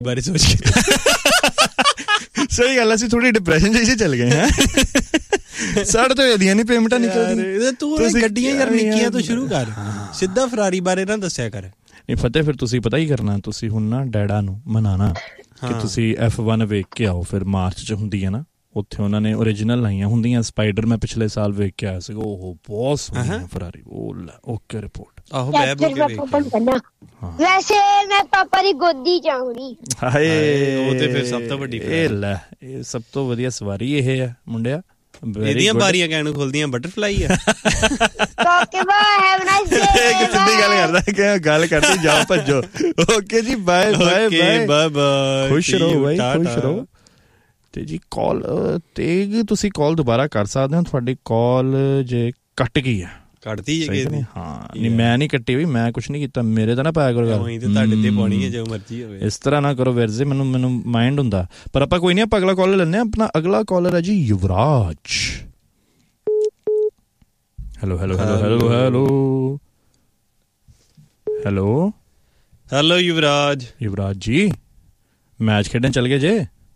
ਬਾਰੇ ਸੋਚ ਕੇ ਸਹੀ ਗੱਲ, ਅਸੀਂ ਥੋੜੀ ਡਿਪਰੈਸ਼ਨ ਜਿਹੀ ਚੱਲ ਗਏ ਹਾਂ। ਸਾਡੇ ਤੋਂ ਇਹਦੀਆਂ ਨਹੀਂ ਪੇਮੈਂਟਾਂ ਨਿਕਲਦੀਆਂ। ਤੂੰ ਗੱਡੀਆਂ ਯਾਰ ਨਿੱਕੀਆਂ ਤੋਂ ਸ਼ੁਰੂ ਕਰ, ਸਿੱਧਾ ਫਰਾਰੀ ਬਾਰੇ ਨਾ ਦੱਸਿਆ ਕਰ। ਨਹੀਂ ਫਤਿਹ, ਫਿਰ ਤੁਸੀਂ ਪਤਾ ਹੀ ਕਰਨਾ, ਤੁਸੀਂ ਹੁਣ ਨਾ ਡੈਡਾ ਨੂੰ ਮਨਾਣਾ ਕਿ ਤੁਸੀਂ F1 ਵੇਖ ਕੇ ਆਓ। ਫਿਰ ਮਾਰਚ 'ਚ ਹੁੰਦੀ ਹੈ ਨਾ, ਉੱਥੇ ਉਹਨਾਂ ਨੇ ਓਰੀਜਨਲ ਲਾਈਆਂ ਹੁੰਦੀਆਂ। ਸਪਾਈਡਰ ਮੈਂ ਪਿਛਲੇ ਸਾਲ ਵੇਖ ਕੇ ਆਇਆ ਸੀਗਾ, ਉਹ ਬਹੁਤ ਸੋਹਣੀ ਫਰਾਰੀ। Okay report. ਆਹੋ ਵੈਸੇ ਮੈਂ ਪਾਪਾ ਦੀ ਗੋਦੀ ਚ ਆਉਣੀ। ਹਾਏ, ਉਹ ਤੇ ਫਿਰ ਸਭ ਤੋਂ ਵੱਡੀ ਇਹ ਸਭ ਤੋਂ ਵਧੀਆ ਸਵਾਰੀ ਇਹ ਹੈ ਮੁੰਡਿਆ। ਇਹਦੀਆਂ ਬਾਰੀਆਂ ਕਹਿਣ ਨੂੰ ਖੁੱਲਦੀਆਂ ਬਟਰਫਲਾਈ ਆ। ਸਿੱਧੀ ਗੱਲ ਕਰਦਾ ਕਿ ਗੱਲ ਕਰਦੇ ਜਾਓ ਭੱਜੋ। ਓਕੇ ਜੀ, ਬਾਏ ਬਾਏ ਬਾਏ ਬਾਏ, ਖੁਸ਼ ਰਹੋ ਬਾਈ, ਖੁਸ਼ ਰਹੋ। ਤੇ ਜੀ ਕਾਲ ਤੇ ਤੁਸੀਂ ਕਾਲ ਦੁਬਾਰਾ ਕਰ ਸਕਦੇ ਹੋ। ਤੁਹਾਡੀ ਕਾਲ ਜੇ ਕੱਟ ਗਈ ਹੈ, ਕੱਟਦੀ ਹੈ ਹਾਂ। ਨਹੀਂ ਮੈਂ ਨਹੀਂ ਕੱਟੀ ਵੀ, ਮੈਂ ਕੁਛ ਨਹੀਂ ਕੀਤਾ। ਮੇਰੇ ਤਾਂ ਨਾ ਪਾਇਆ ਕਰੋ ਗੱਲ, ਤੁਹਾਡੇ ਤੇ ਪਾਉਣੀ ਹੈ ਜੋ ਮਰਜ਼ੀ ਹੋਵੇ। ਇਸ ਤਰ੍ਹਾਂ ਨਾ ਕਰੋ ਵੀਰ ਜੀ, ਮੈਨੂੰ ਮਾਈਂਡ ਹੁੰਦਾ। ਪਰ ਆਪਾਂ ਕੋਈ ਨਹੀਂ, ਆਪਾਂ ਅਗਲਾ ਕਾਲਰ ਲੈਂਦੇ ਹਾਂ। ਆਪਣਾ ਅਗਲਾ ਕਾਲਰ ਹੈ ਜੀ ਯੁਵਰਾਜ। Hello hello hello hello hello hello hello ਯੁਵਰਾਜ। ਯੁਵਰਾਜ ਜੀ, ਮੈਚ ਖੇਡਣ ਚੱਲ ਗਏ ਜੇ?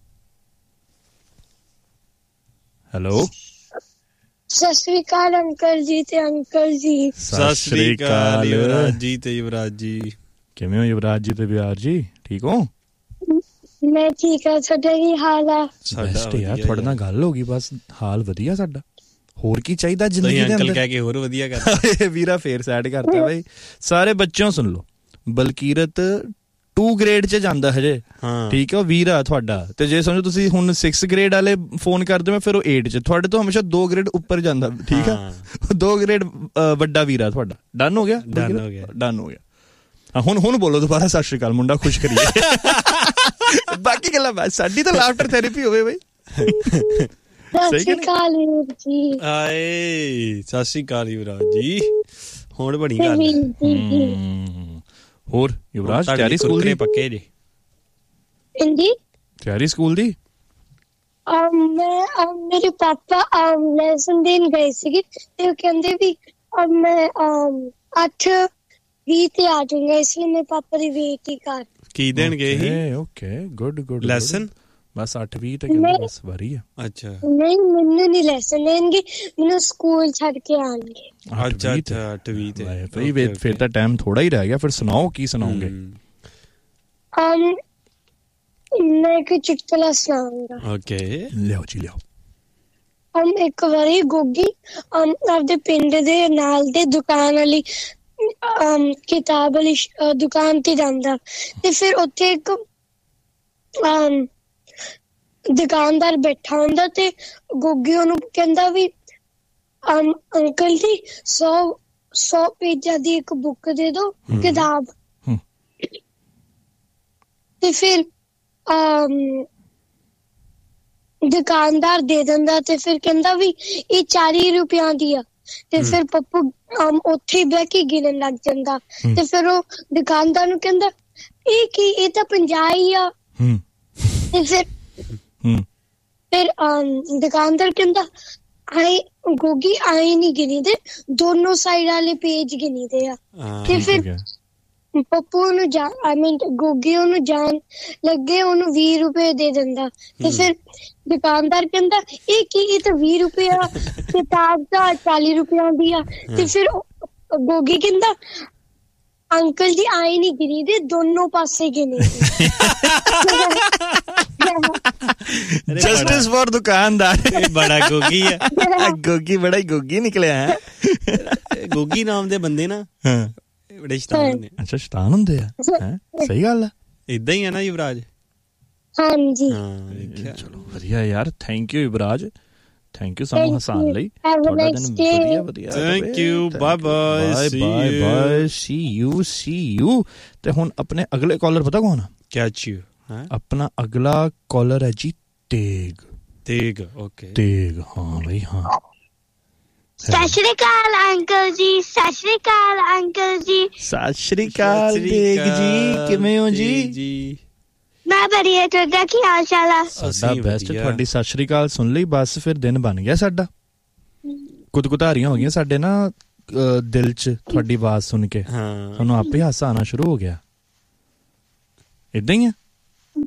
ਹੈਲੋ, ਸਤਿ ਸ੍ਰੀ ਅਕਾਲ ਅੰਕਲ ਜੀ ਤੇ ਅੰਕਲ ਜੀ। ਸਤਿ ਸ੍ਰੀ ਅਕਾਲ ਯੁਵਰਾਜ ਜੀ ਤੇ ਯੁਵਰਾਜ ਜੀ। ਕਿਵੇਂ ਹੋ ਯੁਵਰਾਜ ਜੀ ਤੇ ਵਿਆਰ ਜੀ, ਠੀਕ ਹੋ? ਮੈਂ ਠੀਕ ਹਾਂ, ਤੁਹਾਡਾ ਕੀ ਹਾਲ ਆ? ਬੈਸਟ ਯਾਰ, ਤੁਹਾਡੇ ਨਾਲ ਗੱਲ ਹੋ ਗਈ, ਬਸ ਹਾਲ ਵਧੀਆ ਸਾਡਾ। ਹੋਰ ਕੀ ਚਾਹੀਦਾ ਜ਼ਿੰਦਗੀ ਦੇ ਅੰਦਰ? ਅੰਕਲ ਕਹਿ ਕੇ ਹੋਰ ਵਧੀਆ ਕਰਤਾ ਵੀਰਾ, ਫੇਰ ਸੈਡ ਕਰਤਾ ਬਾਈ। ਸਾਰੇ ਬੱਚਿਆਂ ਸੁਣ ਲਓ, ਬਲਕੀਰਤ 2 ਗ੍ਰੇਡ 'ਚ ਜਾਂਦਾ ਹਜੇ, ਠੀਕ ਹੈ, ਉਹ ਵੀਰਾ ਤੁਹਾਡਾ। ਤੇ ਜੇ ਸਮਝੋ ਤੁਸੀਂ ਹੁਣ 6 ਗ੍ਰੇਡ ਵਾਲੇ ਫੋਨ ਕਰਦੇ ਹੋ, ਫਿਰ ਉਹ 8 'ਚ। ਤੁਹਾਡੇ ਤੋਂ ਹਮੇਸ਼ਾ 2 ਗ੍ਰੇਡ ਉੱਪਰ ਜਾਂਦਾ, ਠੀਕ ਆ? 2 ਗ੍ਰੇਡ ਵੱਡਾ ਵੀਰਾ ਤੁਹਾਡਾ। ਡਨ ਹੋ ਗਿਆ? ਡਨ ਹੋ ਗਿਆ, ਡਨ ਹੋ ਗਿਆ। ਹੁਣ ਬੋਲੋ ਦੁਬਾਰਾ, ਸਤਿ ਸ਼੍ਰੀ ਅਕਾਲ ਮੁੰਡਾ, ਖੁਸ਼ ਕਰੀਏ। ਬਾਕੀ ਗੱਲਾਂ ਬਾਤ, ਸਾਡੀ ਤਾਂ ਲਾਫਟਰ ਥੈਰੇਪੀ ਹੋਵੇ ਬਈ। ਸਤਿ ਸ਼੍ਰੀ ਅਕਾਲ ਵੀਰ ਜੀ। ਆਏ ਸਤਿ ਸ਼੍ਰੀ ਅਕਾਲ ਯੁਵਰਾਜ ਜੀ। ਹੁਣ ਬਣੀ ਗੱਲ। ਹੋਰ ਯੁਵਰਾਜ, ਤਿਆਰੀ ਸਕੂਲ ਦੀ? ਪੱਕੇ ਜੀ? ਇੰਦੀ ਤਿਆਰੀ ਸਕੂਲ ਦੀ? ਮੇਰੇ ਪਾਪਾ ਲੈਸਨ ਦੇਣ ਗਏ ਸੀਗੇ ਤੇ ਉਹ ਕਹਿੰਦੇ ਵੀ ਮੈਂ 8:20 ਤੇ ਆ ਜਾਊਂਗਾ, ਇਸ ਲਈ ਮੇਰੇ ਪਾਪਾ ਦੀ ਵੇਟ ਹੀ ਕਰ। ਕੀ ਦੇਣ ਗਏ ਸੀ? Okay, good. ਲੈਸਨ ਬਸ 8:20 ਤੇ ਕਹਿੰਦੇ ਬਸ ਵਾਰੀ ਆ। ਅੱਛਾ, ਨਹੀਂ ਮੈਨੂੰ ਨਹੀਂ ਲੈਸਨ ਦੇਣਗੇ, ਮੈਨੂੰ ਸਕੂਲ ਛੱਡ ਕੇ ਆਉਣਗੇ। ਅੱਛਾ 8:20 ਤੇ ਫਿਰ ਤਾਂ ਟਾਈਮ ਥੋੜਾ ਹੀ ਰਹਿ ਗਿਆ। ਫਿਰ ਸੁਣਾਓ, ਕੀ ਸੁਣਾਓਗੇ? ਮੈਂ ਇੱਕ ਚੁਟਕਲਾ ਸੁਣਾਉਂਗਾ। ਓਕੇ, ਲਿਆਓ ਜੀ ਲਿਆਓ। ਇੱਕ ਵਾਰੀ ਗੋਗੀ ਆਪਦੇ ਪਿੰਡ ਦੇ ਨਾਲ ਦੇ ਦੁਕਾਨ ਵਾਲੀ ਕਿਤਾਬ ਵਾਲੀ ਦੁਕਾਨ ਤੇ ਜਾਂਦਾ, ਤੇ ਫਿਰ ਉੱਥੇ ਇੱਕ ਦੁਕਾਨਦਾਰ ਬੈਠਾ ਹੁੰਦਾ ਤੇ ਗੋਗੀ ਉਹਨੂੰ ਕਹਿੰਦਾ ਵੀ ਅੰਕਲ ਜੀ 100 ਪੇਜਾਂ ਦੀ ਇੱਕ ਬੁੱਕ ਦੇ ਦੋ, ਕਿਤਾਬ। ਤੇ ਫਿਰ ਦੁਕਾਨਦਾਰ ਦੇ ਦਿੰਦਾ ਤੇ ਫਿਰ ਕਹਿੰਦਾ ਵੀ ਇਹ 40 ਰੁਪਇਆ ਦੀ ਆ। ਤੇ ਫਿਰ ਪੱਪੂ ਉੱਥੇ ਬਹਿ ਕੇ ਗਿਣਨ ਲੱਗ ਜਾਂਦਾ। ਤੇ ਫਿਰ ਉਹ ਦੁਕਾਨਦਾਰ ਨੂੰ ਕਹਿੰਦਾ ਇਹ ਕੀ, ਇਹ ਤਾਂ 50 ਹੀ ਆ। ਤੇ ਫਿਰ ਦੁਕਾਨਦਾਰ ਕਹਿੰਦਾ ਆਏ ਗੋਗੀ, ਆਏ ਨੀ ਗਿਣੀ ਦੇ, ਦੋਨੋਂ ਸਾਈਡ ਵਾਲੇ ਪੇਜ ਗਿਣੀ ਦੇ ਆ। ਤੇ ਫਿਰ ਪੱਪੂ ਉਹਨੂੰ ਗੋਗੀ ਉਹਨੂੰ ਜਾਣ ਲੱਗੇ ਉਹਨੂੰ 20 ਰੁਪਏ ਦੇ ਦਿੰਦਾ। ਤੇ ਫਿਰ ਦੁਕਾਨਦਾਰ ਕਹਿੰਦਾ ਇਹ ਕੀ, ਇਹ ਤਾਂ 20 ਰੁਪਏ ਆ, ਕਿਤਾਬ ਤਾਂ 40 ਰੁਪਇਆ ਦੀ ਆ। ਤੇ ਫਿਰ ਗੋਗੀ ਕਹਿੰਦਾ ਅੰਕਲ ਜੀ ਆਏ ਨੀ ਗਿਣੀ ਦੇ, ਦੋਨੋਂ ਪਾਸੇ ਗਿਣੀ। ਜਸਟਿਸ ਫॉर ਦੁਕਾਨਦਾਰ। ਬੜਾ ਗੋਗੀ ਹੈ, ਗੋਗੀ ਬੜਾ ਹੀ ਗੋਗੀ ਨਿਕਲਿਆ ਹੈ। ਗੋਗੀ ਨਾਮ ਦੇ ਬੰਦੇ ਨਾ ਬੜੇ ਸ਼ੈਤਾਨ ਹੁੰਦੇ। ਅੱਛਾ, ਸ਼ੈਤਾਨ ਹੁੰਦੇ ਆ? ਸਹੀ ਗੱਲ ਆ। ਏਦਾਂ ਹੀ ਆ ਨਾ ਯੁਵਰਾਜ? ਹਾਂਜੀ। ਚਲੋ ਵਧੀਆ ਯਾਰ, thank you Yuvraj, thank you ਸਾਨੂੰ ਹਸਾਨ ਲਈ। ਤੁਹਾਡਾ ਦਿਨ ਵਧੀਆ ਵਧੀਆ। Thank you, bye bye, bye bye, C you. ਤੇ ਹੁਣ ਆਪਣੇ ਅਗਲੇ ਕਾਲਰ ਪਤਾ ਕੌਣ ਆ? Catch you. ਆਪਣਾ ਅਗਲਾ ਕਾਲਰ ਹੈ ਜੀ ਤੇਗ। ਓਕੇ, ਤੇਗ। ਹਾਂ ਬਈ, ਹਾਂ। ਸਤਿ ਸ਼੍ਰੀ ਅਕਾਲ ਅੰਕਲ ਜੀ। ਸਤਿ ਸ਼੍ਰੀ ਅਕਾਲ ਅੰਕਲ ਜੀ। ਸਤਿ ਸ਼੍ਰੀ ਅਕਾਲ ਤੇਗ ਜੀ, ਕਿਵੇਂ ਹੋ ਜੀ? ਮੈਂ ਵਧੀਆ, ਤੁਹਾਡਾ ਕੀ ਹਾਲ ਚਾਲ ਆ? ਸਾਡਾ ਬੈਸਟ। ਤੁਹਾਡੀ ਸਤਿ ਸ਼੍ਰੀ ਅਕਾਲ ਸੁਣ ਲਈ, ਬਸ ਫਿਰ ਦਿਨ ਬਣ ਗਿਆ ਸਾਡਾ। ਕੁਦਕੁਤਾਰੀਆਂ ਹੋ ਗਈਆਂ ਸਾਡੇ ਨਾ ਦਿਲ 'ਚ ਤੁਹਾਡੀ ਆਵਾਜ਼ ਸੁਣ ਕੇ। ਸਾਨੂੰ ਆਪੇ ਹਾਸਾ ਆਉਣਾ ਸ਼ੁਰੂ ਹੋ ਗਿਆ। ਏਦਾਂ ਹੀ ਆ?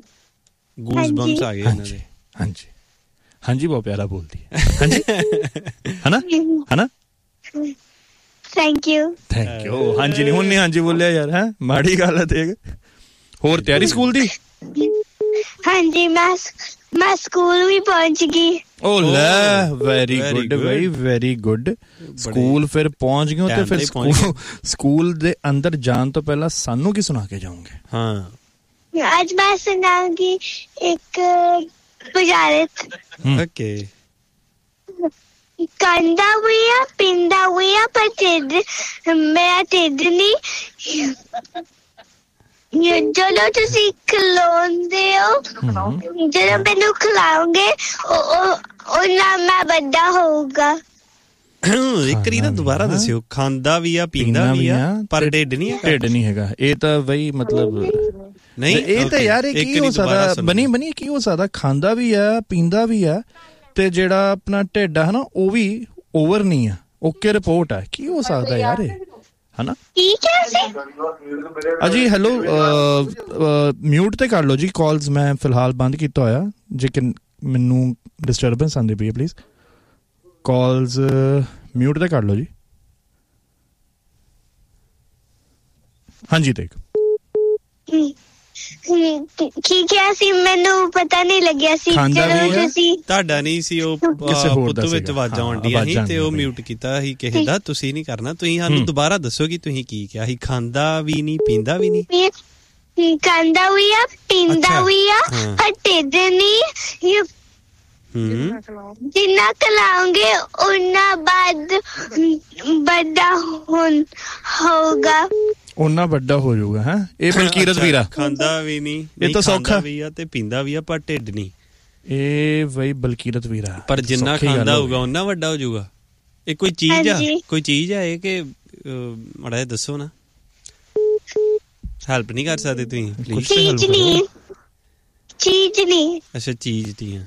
ਗੂਸ ਬੰਪਸ ਆ ਗਏ ਇਹਨਾਂ ਦੇ। ਹਾਂਜੀ ਹਾਂਜੀ, ਬਹੁਤ ਪਿਆਰਾ ਬੋਲਦੀ ਹੈ। ਹਾਂਜੀ ਹਨਾ ਹਨਾ, ਥੈਂਕ ਯੂ। ਹਾਂਜੀ ਨਹੀਂ ਹੁਣ ਨਹੀਂ ਹਾਂਜੀ ਬੋਲਿਆ ਯਾਰ, ਹੈ ਮਾੜੀ ਗੱਲ ਹੈ। ਦੇਖ ਹੋਰ ਤਿਆਰੀ ਸਕੂਲ ਦੀ? ਹਾਂਜੀ ਮੈਂ ਸਕੂਲ ਵੀ ਪਹੁੰਚ ਗਈ। ਓ ਲੈ, ਵੈਰੀ ਗੁੱਡ ਬਈ, ਵੈਰੀ ਗੁੱਡ। ਸਕੂਲ ਫਿਰ ਪਹੁੰਚ ਗਏ ਤੇ ਫਿਰ ਸਕੂਲ ਦੇ ਅੰਦਰ ਜਾਣ ਤੋਂ ਪਹਿਲਾਂ ਸਾਨੂੰ ਕੀ ਸੁਣਾ ਕੇ ਜਾਓਗੇ? ਹਾਂ, ਅੱਜ ਮੈਂ ਸੁਣਾਉਂਗੀ ਇੱਕ ਬੁਝਾਰਤ। ਓਕੇ। ਖਾਂਦਾ ਵੀ ਆ ਪੀਂਦਾ ਵੀ ਆ ਪਰ ਢਿੱਡ ਮੇਰਾ ਢਿੱਡ ਨਹੀਂ। ਜਦੋਂ ਤੁਸੀਂ ਖਿਲਾਉਂਦੇ ਹੋ, ਜਦੋਂ ਮੈਨੂੰ ਖਿਲਾਓਗੇ ਉਹਨਾਂ ਮੈਂ ਵੱਡਾ ਹੋਊਗਾ। ਇੱਕ ਵਾਰੀ ਨਾ ਦੁਬਾਰਾ ਦੱਸਿਓ। ਖਾਂਦਾ ਵੀ ਆ ਪੀਂਦਾ ਵੀ ਆ ਪਰ ਢਿੱਡ ਨਹੀਂ ਹੈਗਾ। ਢਿੱਡ ਨਹੀਂ ਹੈਗਾ। ਇਹ ਤਾਂ ਬਈ ਮਤਲਬ ਨਹੀਂ, ਇਹ ਤਾਂ ਯਾਰ ਇਹ ਕੀ ਹੋ ਸਕਦਾ? ਬਣੀ ਕੀ ਹੋ ਸਕਦਾ? ਖਾਂਦਾ ਵੀ ਆ ਪੀਂਦਾ ਵੀ ਆ ਤੇ ਜਿਹੜਾ ਆਪਣਾ ਢਿੱਡ ਹੈ ਨਾ ਉਹ ਵੀ ਓਵਰ ਨਹੀਂ ਆ, ਓਕੇ ਰਿਪੋਰਟ ਆ। ਕੀ ਹੋ ਸਕਦਾ ਯਾਰ ਇਹ, ਹਨਾ? ਅਜੀ ਹੈਲੋ, ਮਿਊਟ ਤੇ ਕਰ ਲਓ ਜੀ ਕਾਲਸ। ਮੈਂ ਫਿਲਹਾਲ ਬੰਦ ਕੀਤਾ ਹੋਇਆ, ਜੇ ਮੈਨੂੰ ਡਿਸਟਰਬੈਂਸ ਆਉਂਦੀ ਪਈ ਹੈ ਪਲੀਜ਼ ਕਾਲਸ ਮਿਊਟ ਤੇ ਕਰ ਲਓ ਜੀ। ਹਾਂਜੀ ਦੇਖ ਕੀ ਕਿਹਾ ਸੀ? ਮੈਨੂੰ ਪਤਾ ਨਹੀਂ ਲੱਗਿਆ ਸੀ। ਤੁਹਾਡਾ ਨਹੀਂ ਸੀ, ਉਹ ਪੁੱਤੂ ਵਿੱਚ ਆਵਾਜ਼ਾਂ ਆਉਂਦੀਆਂ ਸੀ ਤੇ ਉਹ ਮਿਊਟ ਕੀਤਾ ਸੀ ਕਿਸੇ ਦਾ। ਤੁਸੀਂ ਨਹੀਂ ਕਰਨਾ। ਤੁਸੀਂ ਸਾਨੂੰ ਦੁਬਾਰਾ ਦੱਸੋ ਕਿ ਤੁਸੀਂ ਕੀ ਕਿਹਾ ਸੀ। ਖਾਂਦਾ ਵੀ ਨਹੀਂ ਪੀਂਦਾ ਵੀ ਨਹੀਂ। ਖਾਂਦਾ ਵੀ ਆ ਪੀਂਦਾ ਵੀ ਆ ਪਰ ਢਿੱਡ ਨਹੀਂ। ਜਿੰਨਾ ਖਿਲਾਓਗੇ ਉਹਨਾਂ ਬਾਅਦ ਵੱਡਾ ਹੋਊਗਾ। ਉਹਨਾਂ ਵੱਡਾ ਹੋ ਜਾਊਗਾ। ਹੈ ਇਹ ਬਲਕੀਰਤ ਵੀਰਾ। ਖਾਂਦਾ ਵੀ ਨਹੀਂ, ਇਹ ਤਾਂ ਸੌਖਾ ਵੀ ਆ ਤੇ ਪੀਂਦਾ ਵੀ ਆ ਪਰ ਢਿੱਡ ਨਹੀਂ। ਇਹ ਬਈ ਬਲਕੀਰਤ ਵੀਰਾ, ਪਰ ਜਿੰਨਾ ਖਾਂਦਾ ਹੋਊਗਾ ਉਹਨਾਂ ਵੱਡਾ ਹੋ ਜਾਊਗਾ। ਇਹ ਕੋਈ ਚੀਜ਼ ਆ? ਕੋਈ ਚੀਜ਼ ਆ ਇਹ ਕਿ ਮਾੜਾ ਜਿਹਾ ਦੱਸੋ ਨਾ। ਹੈਲਪ ਨਹੀਂ ਕਰ ਸਕਦੇ ਤੁਸੀਂ? ਚੀਜ਼ ਨਹੀਂ। ਅੱਛਾ ਚੀਜ਼ ਨਹੀਂ ਆ।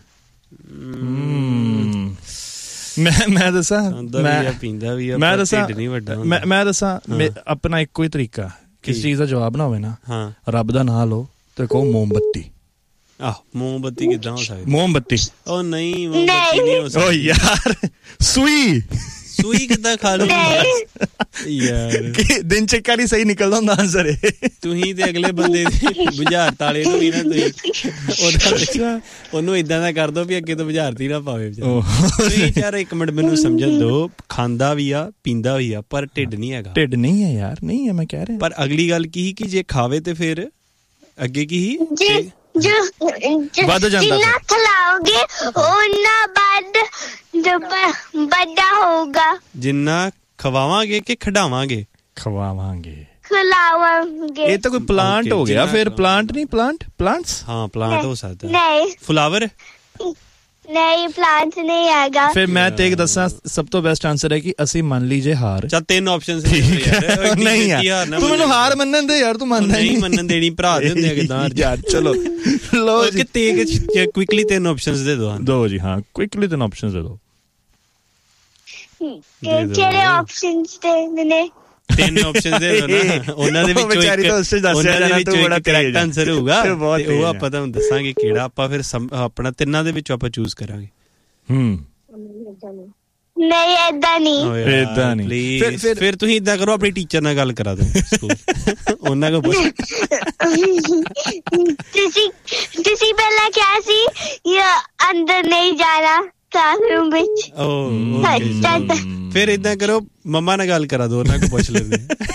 ਮੈਂ ਦੱਸਾਂ, ਮੈਂ ਦੱਸਾਂ ਆਪਣਾ ਇੱਕੋ ਹੀ ਤਰੀਕਾ ਕਿਸ ਚੀਜ਼ ਦਾ ਜਵਾਬ ਨਾ ਹੋਵੇ ਨਾ, ਰੱਬ ਦਾ ਨਾਂ ਲਓ ਤੇ ਕਹੋ ਮੋਮਬੱਤੀ। ਮੋਮਬੱਤੀ ਕਿੱਦਾਂ ਹੋ ਸਕਦੀ? ਮੋਮਬੱਤੀ ਉਹ ਨਹੀਂ, ਮੋਮਬੱਤੀ ਨਹੀਂ ਹੋ ਸਕਦੀ। ਓ ਯਾਰ ਸੂਈ ਕਿੱਦਾਂ ਖਾ ਲੂ ਯਾਰ? ਦਿਨ ਚ ਇੱਕ ਵਾਰੀ ਸਹੀ ਨਿਕਲਦਾ ਹੁੰਦਾ ਆਨਸਰ। ਤੁਸੀਂ ਤੇ ਅਗਲੇ ਬੰਦੇ ਦੀ ਬੁਝਾਰਤ ਵਾਲੇ ਨੂੰ ਵੀ ਨਾ ਤੁਸੀਂ ਉਹਨੂੰ ਏਦਾਂ ਦਾ ਕਰ ਦੋ ਵੀ ਅੱਗੇ ਤੋਂ ਬੁਝਾਰਤ ਹੀ ਨਾ ਪਾਵੇ। ਤੁਸੀਂ ਯਾਰ ਇੱਕ ਮਿੰਟ ਮੈਨੂੰ ਸਮਝਣ ਦਿਓ। ਖਾਂਦਾ ਵੀ ਆ ਪੀਂਦਾ ਵੀ ਆ ਪਰ ਢਿੱਡ ਨਹੀਂ ਹੈਗਾ। ਢਿੱਡ ਨਹੀਂ ਹੈ ਯਾਰ, ਨਹੀਂ ਹੈ ਮੈਂ ਕਹਿ ਰਿਹਾ। ਪਰ ਅਗਲੀ ਗੱਲ ਕੀ ਸੀ ਕਿ ਜੇ ਖਾਵੇ ਤੇ ਫਿਰ ਅੱਗੇ ਕੀ ਸੀ? ਵੱਧ ਜਾਂਦਾ। ਜਿੰਨਾ ਖਿਲਾਓਗੇ ਉਹਨਾਂ ਬਾਅਦ ਵੱਡਾ ਹੋਊਗਾ। ਜਿੰਨਾ ਖਵਾਵਾਂਗੇ ਕਿ ਖਿਡਾਵਾਂਗੇ? ਖਵਾਵਾਂਗੇ। ਖਿਲਾਵਾਂਗੇ। ਇਹ ਤਾਂ ਕੋਈ ਪਲਾਂਟ ਹੋ ਗਿਆ ਫਿਰ। ਪਲਾਂਟ ਨਹੀਂ, ਪਲਾਂਟਸ। ਹਾਂ ਪਲਾਂਟ ਹੋ ਸਕਦਾ। ਨਹੀਂ ਫਲਾਵਰ ਨਹੀਂ, ਪਲਾਂਟ ਨਹੀਂ ਹੈਗਾ। ਫਿਰ ਮੈਂ ਤੇ ਇੱਕ ਦੱਸਾਂ, ਸਭ ਤੋਂ ਬੈਸਟ ਆਨਸਰ ਹੈ ਕਿ ਅਸੀਂ ਮੰਨ ਲੀਜੇ ਹਾਰ। ਚੱਲ 3 ਆਪਸ਼ਨਸ ਨਹੀਂ ਯਾਰ, ਤੂੰ ਮੈਨੂੰ ਹਾਰ ਮੰਨਣ ਦੇ ਯਾਰ। ਤੂੰ ਮੰਨਦਾ ਨਹੀਂ। ਮੰਨਣ ਦੇਣੀ ਭਰਾ ਦੇ ਹੁੰਦੇ ਆ ਕਿਦਾਂ ਯਾਰ। ਚਲੋ ਲੋ ਜੀ, ਕੁਇਕਲੀ 3 ਆਪਸ਼ਨਸ ਦੇ ਦੋ ਜੀ। ਹਾਂ ਕੁਇਕਲੀ 3 ਆਪਸ਼ਨਸ ਦੇ ਦੋ। ਕਿਹੜੇ ਆਪਸ਼ਨਸ ਦੇ ਨੇ? 3 ਆਪਸ਼ਨ ਦੇ ਦੋ ਨਾ। ਉਹਨਾਂ ਦੇ ਵਿੱਚੋਂ ਇੱਕ ਕਰੈਕਟ ਆਨਸਰ ਹੋਊਗਾ ਤੇ ਉਹ ਆਪਾਂ ਤੁਹਾਨੂੰ ਦੱਸਾਂਗੇ ਕਿਹੜਾ। ਆਪਾਂ ਫਿਰ ਆਪਣਾ ਤਿੰਨਾਂ ਦੇ ਵਿੱਚੋਂ ਆਪਾਂ ਚੂਜ਼ ਕਰਾਂਗੇ। ਨਹੀਂ ਏਦਾਂ ਨਹੀਂ। ਫਿਰ ਤੁਸੀਂ ਏਦਾਂ ਕਰੋ, ਆਪਣੀ ਟੀਚਰ ਨਾਲ ਗੱਲ ਕਰਾ ਦਿਓ ਸਕੂਲ। ਉਹਨਾਂ ਕੋਲ ਪੁੱਛ। ਤੁਸੀਂ ਪਹਿਲਾਂ ਕਿਹਾ ਸੀ ਅੰਦਰ ਨਹੀਂ ਜਾਣਾ ਕਲਾਸਰੂਮ ਵਿੱਚ। ਫਿਰ ਏਦਾਂ ਕਰੋ, ਮੰਮਾ ਨਾਲ ਗੱਲ ਕਰਾ ਦੋ, ਉਹਨਾਂ ਕੋਲ ਪੁੱਛ ਲੈਂਦੇ।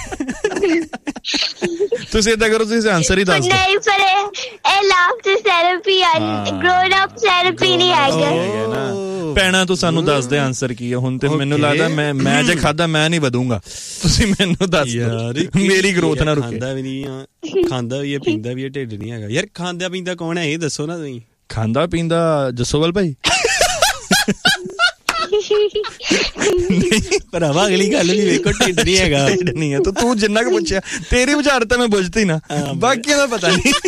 ਤੁਸੀਂ ਏਦਾਂ ਕਰੋ, ਤੁਸੀਂ ਆਨਸਰ ਹੀ ਦੱਸ ਦਿਓ। ਨਹੀਂ ਪਰ ਇਹ ਲਾਫਟਰ ਥੈਰੇਪੀ ਆ, ਗਰੋਨ ਅਪ ਥੈਰੇਪੀ ਨਹੀਂ ਹੈਗਾ। ਭੈਣਾ ਤੂੰ ਸਾਨੂੰ ਦੱਸ ਦੇ ਆਨਸਰ ਕੀ ਹੈ ਹੁਣ। ਤੇ ਮੈਨੂੰ ਲੱਗਦਾ ਮੈਂ ਜੇ ਖਾਦਾ ਮੈਂ ਨਹੀਂ ਵਧੂੰਗਾ। ਤੁਸੀਂ ਮੈਨੂੰ ਦੱਸ ਦਿਓ, ਮੇਰੀ ਗਰੋਥ ਨਾ ਰੁਕੇ। ਖਾਂਦਾ ਵੀ ਨਹੀਂ, ਖਾਂਦਾ ਵੀ ਹੈ ਪੀਂਦਾ ਵੀ ਹੈ, ਢਿੱਡ ਨਹੀਂ ਹੈਗਾ। ਯਾਰ ਖਾਂਦਾ ਪੀਂਦਾ ਕੌਣ ਹੈ ਇਹ ਦੱਸੋ ਨਾ ਤੁਸੀਂ। ਖਾਂਦਾ ਪੀਂਦਾ ਜੱਸੋਵਾਲ ਭਾਈ। ਭਰਾਵਾ ਅਗਲੀ ਗੱਲ ਵੀ ਵੇਖੋ, ਢਿੱਡ ਨਹੀਂ ਹੈਗਾ। ਢਿੱਡ ਨਹੀਂ ਹੈ। ਤੂੰ ਜਿੰਨਾ ਕੁ ਪੁੱਛਿਆ, ਤੇਰੀ ਬੁਝਾਰਤ ਤਾਂ ਮੈਂ ਬੁੱਝਦੀ ਨਾ, ਬਾਕੀਆਂ ਦਾ ਪਤਾ ਨਹੀਂ।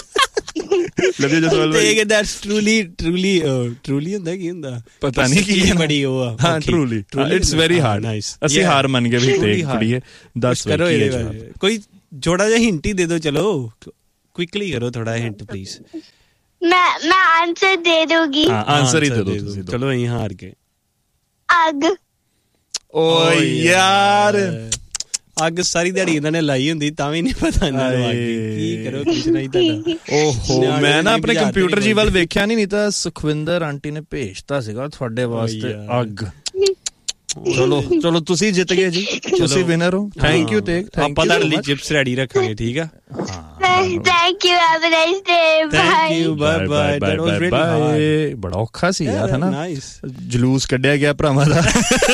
ਟਰੂਲੀ ਹੁੰਦਾ ਕੀ ਹੁੰਦਾ ਪਤਾ ਨਹੀਂ ਕੀ ਬੜੀ ਉਹ ਆ। ਹਾਂ ਟਰੂਲੀ, ਇਟਸ ਵੈਰੀ ਹਾਰਡ। ਅਸੀਂ ਹਾਰ ਮੰਨ ਗਏ ਵੀ ਤੇ ਕੁੜੀਏ ਦੱਸ ਕਰੋ। ਕੋਈ ਥੋੜਾ ਜਿਹਾ ਹਿੰਟ ਹੀ ਦੇ ਦਿਓ। ਚਲੋ ਕੁਇਕਲੀ ਕਰੋ, ਥੋੜਾ ਹਿੰਟ ਪਲੀਜ਼। मैं आंसर दे दूंगी। आंसर ही दे दो ਤੁਸੀਂ। ਚਲੋ ਅਸੀਂ ਹਾਰ ਗਏ। ਅੱਗ। ਓ ਯਾਰ ਅੱਗ ਸਾਰੀ ਦਿਹਾੜੀ ਇਹਨਾਂ ਨੇ ਲਾਈ ਹੁੰਦੀ ਤਾਂ ਵੀ ਨਹੀਂ ਪਤਾ ਇਹਨਾਂ ਨੂੰ ਅੱਗ ਕੀ ਕਰੋ ਕ੍ਰਿਸ਼ਨਾ ਹੀ ਤੁਹਾਡਾ। ਓਹੋ ਮੈਂ ਨਾ ਆਪਣੇ ਕੰਪਿਊਟਰ ਜੀ ਵੱਲ ਵੇਖਿਆ ਨਹੀਂ ਤਾਂ ਸੁਖਵਿੰਦਰ ਆਂਟੀ ਨੇ ਭੇਜਤਾ ਸੀਗਾ ਤੁਹਾਡੇ ਵਾਸਤੇ ਅੱਗ। ਚਲੋ ਤੁਸੀਂ ਜਿੱਤ ਗਏ ਜੀ, ਤੁਸੀਂ ਵਿਨਰ ਹੋ। Thank you Tegh. ਆਪਾਂ ਤੁਹਾਡੇ ਲਈ ਚਿਪਸ ਰੈਡੀ ਰੱਖਾਂਗੇ, ਠੀਕ ਆ? Thank you, have a nice day, bye. Thank you, bye bye. That was really hard. ਬੜਾ ਔਖਾ ਸੀ ਯਾਰ, ਹੈ ਨਾ? Nice. ਜਲੂਸ ਕੱਢਿਆ ਗਿਆ ਭਰਾਵਾਂ ਦਾ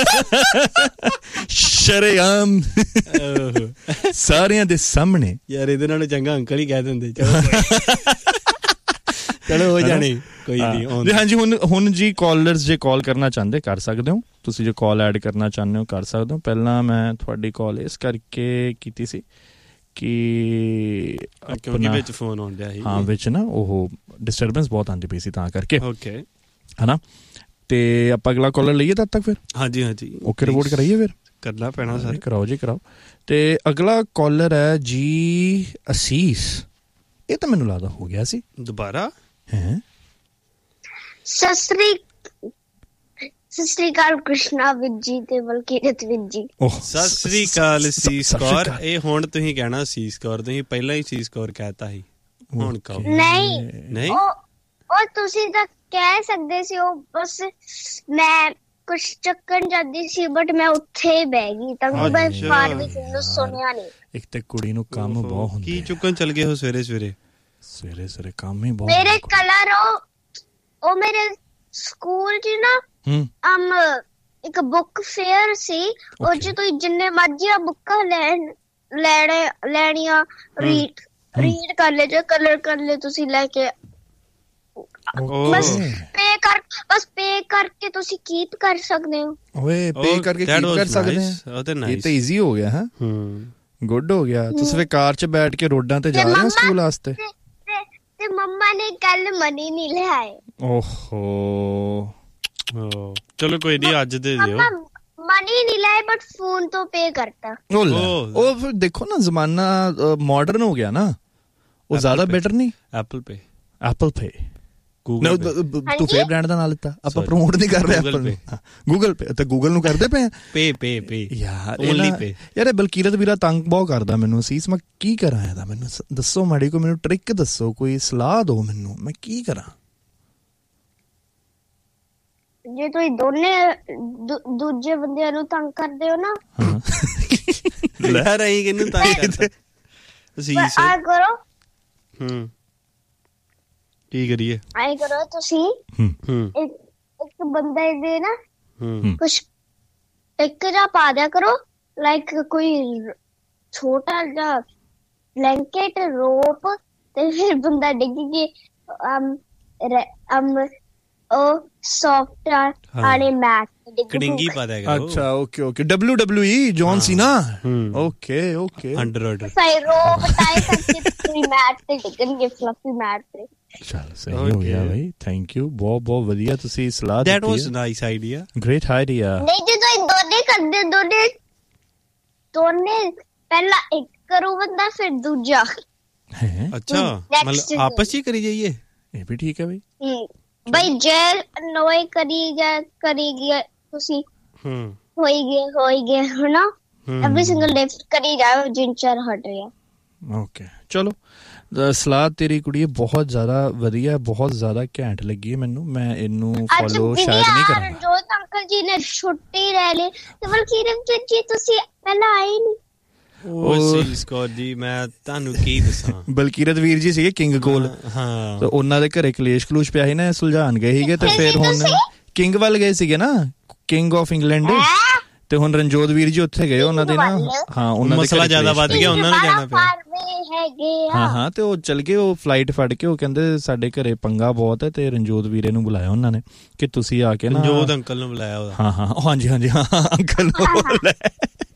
ਸ਼ਰੇਆਮ ਸਾਰਿਆਂ ਦੇ ਸਾਹਮਣੇ। ਯਾਰ ਇਹਦੇ ਨਾਲ ਚੰਗਾ ਅੰਕਲ ਹੀ ਕਹਿ ਦਿੰਦੇ। ਚਲੋ ਹੋ ਜਾਣੀ ਕੋਈ ਨਹੀਂ। ਹਾਂਜੀ ਹੁਣ ਜੀ ਕਾਲਰਸ ਜੇ ਕਾਲ ਕਰਨਾ ਚਾਹੁੰਦੇ ਕਰ ਸਕਦੇ ਹੋ ਤੁਸੀਂ, ਜੇ ਕਾਲ ਐਡ ਕਰਨਾ ਚਾਹੁੰਦੇ ਹੋ ਕਰ ਸਕਦੇ ਹੋ। ਪਹਿਲਾਂ ਮੈਂ ਤੁਹਾਡੀ ਕਾਲ ਇਸ ਕਰਕੇ ਕੀਤੀ ਸੀ ਕਿ ਕਿਉਂਕਿ ਵਿੱਚ ਫੋਨ ਆਉਣ ਡਿਆ ਸੀ। ਹਾਂ ਵਿੱਚ ਨਾ ਉਹ ਡਿਸਟਰਬੈਂਸ ਬਹੁਤ ਆਉਂਦੀ ਪਈ ਸੀ ਤਾਂ ਕਰਕੇ। ਓਕੇ ਹਨਾ, ਤੇ ਆਪਾਂ ਅਗਲਾ ਕਾਲਰ ਲਈਏ ਤਦ ਤੱਕ ਫਿਰ। ਹਾਂਜੀ ਹਾਂਜੀ ਓਕੇ ਰਿਪੋਰਟ ਕਰਾਈਏ ਫਿਰ। ਕਰਨਾ ਪੈਣਾ ਸਰ। ਕਰਾਓ ਜੀ ਕਰਾਓ। ਤੇ ਅਗਲਾ ਕਾਲਰ ਹੈ ਜੀ ਅਸੀਸ। ਇਹ ਤਾਂ ਮੈਨੂੰ ਲੱਗਦਾ ਹੋ ਗਿਆ ਸੀ ਦੁਬਾਰਾ। ਹੈ ਸਤਿ ਸ੍ਰੀ ਅਕਾਲ ਕ੍ਰਿਸ਼ਨਾ ਵੀਰ ਜੀ ਤੇ ਬਲਕੀਰਤ ਵੀਰ ਜੀ। ਸਤਿ ਸ੍ਰੀ ਅਕਾਲ ਸੀਸ ਕੌਰ। ਇਹ ਹੁਣ ਤੁਸੀਂ ਕਹਿਣਾ ਸੀਸ ਕੌਰ, ਤੁਸੀਂ ਪਹਿਲਾਂ ਹੀ ਸੀਸ ਕੌਰ ਕਹਿਤਾ ਸੀ, ਹੁਣ ਕਹੋ। ਨਹੀਂ ਉਹ ਤੁਸੀਂ ਤਾਂ ਕਹਿ ਸਕਦੇ ਸੀ, ਉਹ ਬਸ ਮੈਂ ਕੁਛ ਚੱਕਣ ਜਾਂਦੀ ਸੀ ਬਟ ਮੈਂ ਉੱਥੇ ਹੀ ਬਹਿ ਗਈ ਤਾਂ ਮੈਂ ਬਾਹਰ ਵੀ ਸੁਣਿਆ ਨਹੀਂ। ਇੱਕ ਤੇ ਕੁੜੀ ਨੂੰ ਕੰਮ ਬਹੁਤ ਹੁੰਦਾ। ਕੀ ਚੁੱਕਣ ਚਲ ਗਏ ਹੋ ਸਵੇਰੇ ਸਵੇਰੇ ਕੰਮ ਹੀ ਬਹੁਤ। ਮੇਰੇ ਕਲਰ ਉਹ ਮੇਰੇ ਸਕੂਲ ਚ ਨਾ ਇੱਕ ਬੁੱਕ ਫੇਅਰ ਸੀ, ਉਹ ਚ ਤੁਸੀਂ ਜਿੰਨੇ ਮਰਜ਼ੀ ਬੁੱਕਾਂ ਲੈਣੀਆਂ ਰੀਡ ਕਰ ਲੈ ਜਾਂ ਕਲਰ ਕਰ ਲੈ ਤੁਸੀਂ ਲੈ ਕੇ। ਬਸ ਪੇ ਕਰਕੇ ਤੁਸੀਂ ਕੀਪ ਕਰ ਸਕਦੇ ਹੋ। ਓਏ ਪੇ ਕਰਕੇ ਕੀਪ ਕਰ ਸਕਦੇ ਆ। ਇਹ ਤਾਂ ਈਜ਼ੀ ਹੋ ਗਿਆ। ਹਾਂ ਗੁੱਡ ਹੋ ਗਿਆ। ਤੁਸੀਂ ਫਿਰ ਕਾਰ ਚ ਬੈਠ ਕੇ ਰੋਡਾਂ ਤੇ ਜਾ ਰਹੇ ਹੋ ਸਕੂਲ ਵਾਸਤੇ। ਤੇ ਮੰਮਾ ਨੇ ਕੱਲ ਮਨੀ ਨਹੀਂ ਲਿਆਏ। ਓਹੋ ਚਲੋ ਕੋਈ ਨਹੀਂ ਅੱਜ ਦੇ ਦਿਓ। ਮਨੀ ਨਹੀਂ ਲਾਏ ਬਟ ਫੋਨ ਤੋਂ ਪੇ ਕਰਤਾ। ਉਹ ਫਿਰ ਦੇਖੋ ਨਾ ਜ਼ਮਾਨਾ ਮਾਡਰਨ ਹੋ ਗਿਆ ਨਾ, ਉਹ ਜ਼ਿਆਦਾ ਬੈਟਰ ਨਹੀਂ। ਐਪਲ ਪੇ ਤੂੰ ਫੇ ਬ੍ਰਾਂਡ ਦਾ ਨਾਂ ਲਿੱਤਾ, ਆਪਾਂ ਪ੍ਰਮੋਟ ਨਹੀਂ ਕਰ ਰਹੇ ਐਪਲ ਨੂੰ। ਗੂਗਲ ਪੇ ਤੇ ਗੂਗਲ ਨੂੰ ਕਰਦੇ ਪਏ ਪੇ ਯਾਰ। ਬਲਕੀਰਤ ਵੀਰਾ ਤੰਗ ਬਹੁਤ ਕਰਦਾ ਮੈਨੂੰ। ਸੀਸ ਮੈਂ ਕੀ ਕਰਾਂ ਇਹਦਾ, ਮੈਨੂੰ ਦੱਸੋ ਮਾੜੀ ਕੋਈ ਮੈਨੂੰ ਟ੍ਰਿਕ ਦੱਸੋ, ਕੋਈ ਸਲਾਹ ਦਿਓ ਮੈਨੂੰ, ਮੈਂ ਕੀ ਕਰਾਂ? ਜੇ ਤੁਸੀਂ ਦੋਨੇ ਦੂਜੇ ਬੰਦਿਆਂ ਨੂੰ ਤੰਗ ਕਰਦੇ ਹੋ ਨਾ, ਲੈ ਰਹੀ ਕਿਹਨੂੰ ਤੰਗ ਕਰਦਾ ਸੀਸ ਆ ਕਰੋ। ਕੀ ਕਰੀਏ? ਆਏ ਕਰੋ ਤੁਸੀਂ ਇੱਕ ਬੰਦਾ ਇਹਦੇ ਨਾ ਕੁਛ ਇੱਕ ਜਾਂ ਪਾ ਦਿਆ ਕਰੋ, ਲਾਈਕ ਕੋਈ ਛੋਟਾ ਜਿਹਾ ਬਲੈਂਕੇਟ ਰੋਪ, ਤੇ ਫਿਰ ਬੰਦਾ ਡਿੱਗ ਕੇ ਉਹ ਸੌਫਟ ਆਲੇ ਮੈਟ ਕੜਿੰਗੀ ਪਾ ਦਿਆ ਕਰੋ। ਅੱਛਾ ਓਕੇ WWE ਜੌਨ ਸੀਨਾ। ਓਕੇ ਅੰਡਰ ਸਹੀ ਰੋਪ ਟਾਈ ਕਰਕੇ ਤੁਸੀਂ ਮੈਟ ਤੇ ਡਿੱਗਣਗੇ, ਫਲਫੀ ਮੈਟ ਤੇ। ਚਲ ਸਹੀ ਹੋ ਗਿਆ ਬਾਈ, ਥੈਂਕ ਯੂ। ਬਹੁਤ ਵਧੀਆ ਤੁਸੀਂ ਸਲਾਹ ਦਿੱਤੀ। That was nice idea, great idea। ਨਹੀਂ ਜੇ ਤੁਸੀਂ ਦੋਨੇ ਕਰਦੇ ਦੋਨੇ ਪਹਿਲਾਂ ਇੱਕ ਕਰੂ ਬੰਦਾ ਫਿਰ ਦੂਜਾ। ਅੱਛਾ ਮਤਲਬ ਆਪਸ ਚ ਕਰੀ ਜਾਈਏ। ਇਹ ਵੀ ਠੀਕ ਹੈ ਬਾਈ। ਬਈ ਜੇ ਨੋਏ ਕਰੀ ਗਿਆ ਤੁਸੀਂ ਹੋਈ ਗਏ ਹਨਾ, ਐਵਰੀ ਸਿੰਗਲ ਡੇ ਕਰੀ ਜਾਓ ਜਿੰਨ ਚਾਰ ਹਟ ਰਿਹਾ। ਓਕੇ ਚਲੋ ਸਲਾਹ ਤੇਰੀ ਕੁੜੀ ਬਹੁਤ ਜ਼ਿਆਦਾ ਵਧੀਆ, ਬਹੁਤ ਜ਼ਿਆਦਾ ਘੈਂਟ ਲੱਗੀ ਮੈਨੂੰ। ਮੈਂ ਇਹਨੂੰ ਫੋਲੋ ਸ਼ਾਇਦ ਨਹੀਂ ਕਰਾਂਗਾ। ਰਣਜੋਤ ਅੰਕਲ ਜੀ ਨੇ ਛੁੱਟੀ ਲੈ ਲਈ ਤੇ ਬਲਕੀਰਤ ਜੀ ਤੁਸੀਂ ਪਹਿਲਾਂ ਆਏ ਨਹੀਂ। ਉਹ ਸੀਸ ਕੌਰ ਜੀ ਮੈਂ ਤੁਹਾਨੂੰ ਕੀ ਦੱਸਾਂ। ਬਲਕੀਰਤ ਵੀਰ ਜੀ ਸੀਗੇ ਕਿੰਗ ਕੋਲ, ਤੇ ਉਹਨਾਂ ਦੇ ਘਰੇ ਕਲੇਸ਼ ਕਲੂਸ਼ ਪਿਆ ਸੀ ਨਾ, ਸੁਲਝਾਣ ਗਏ ਸੀਗੇ ਤੇ ਫਿਰ ਹੁਣ ਕਿੰਗ ਵੱਲ ਗਏ ਸੀਗੇ ਨਾ, ਕਿੰਗ ਆਫ ਇੰਗਲੈਂਡ। ਤੇ ਹੁਣ ਰਣਜੋਤ ਵੀਰ ਜੀ ਉੱਥੇ ਗਏ ਉਹਨਾਂ ਦੇ ਨਾ। ਹਾਂ ਉਹਨਾਂ ਦਾ ਮਸਲਾ ਜ਼ਿਆਦਾ ਵੱਧ ਗਿਆ, ਉਹਨਾਂ ਨੂੰ ਜਾਣਾ ਪਿਆ। ਹਾਂ ਤੇ ਉਹ ਚਲ ਗਏ, ਉਹ ਫਲਾਈਟ ਫੜ ਕੇ। ਉਹ ਕਹਿੰਦੇ ਸਾਡੇ ਘਰੇ ਪੰਗਾ ਬਹੁਤ ਹੈ, ਤੇ ਰਣਜੋਤ ਵੀਰੇ ਨੂੰ ਬੁਲਾਇਆ ਉਹਨਾਂ ਨੇ ਕਿ ਤੁਸੀਂ ਆ ਕੇ ਨਾ। ਰਣਜੋਤ ਅੰਕਲ ਨੂੰ ਬੁਲਾਇਆ। ਹਾਂਜੀ ਅੰਕਲ ਨੂੰ ਬੁਲਾਇਆ।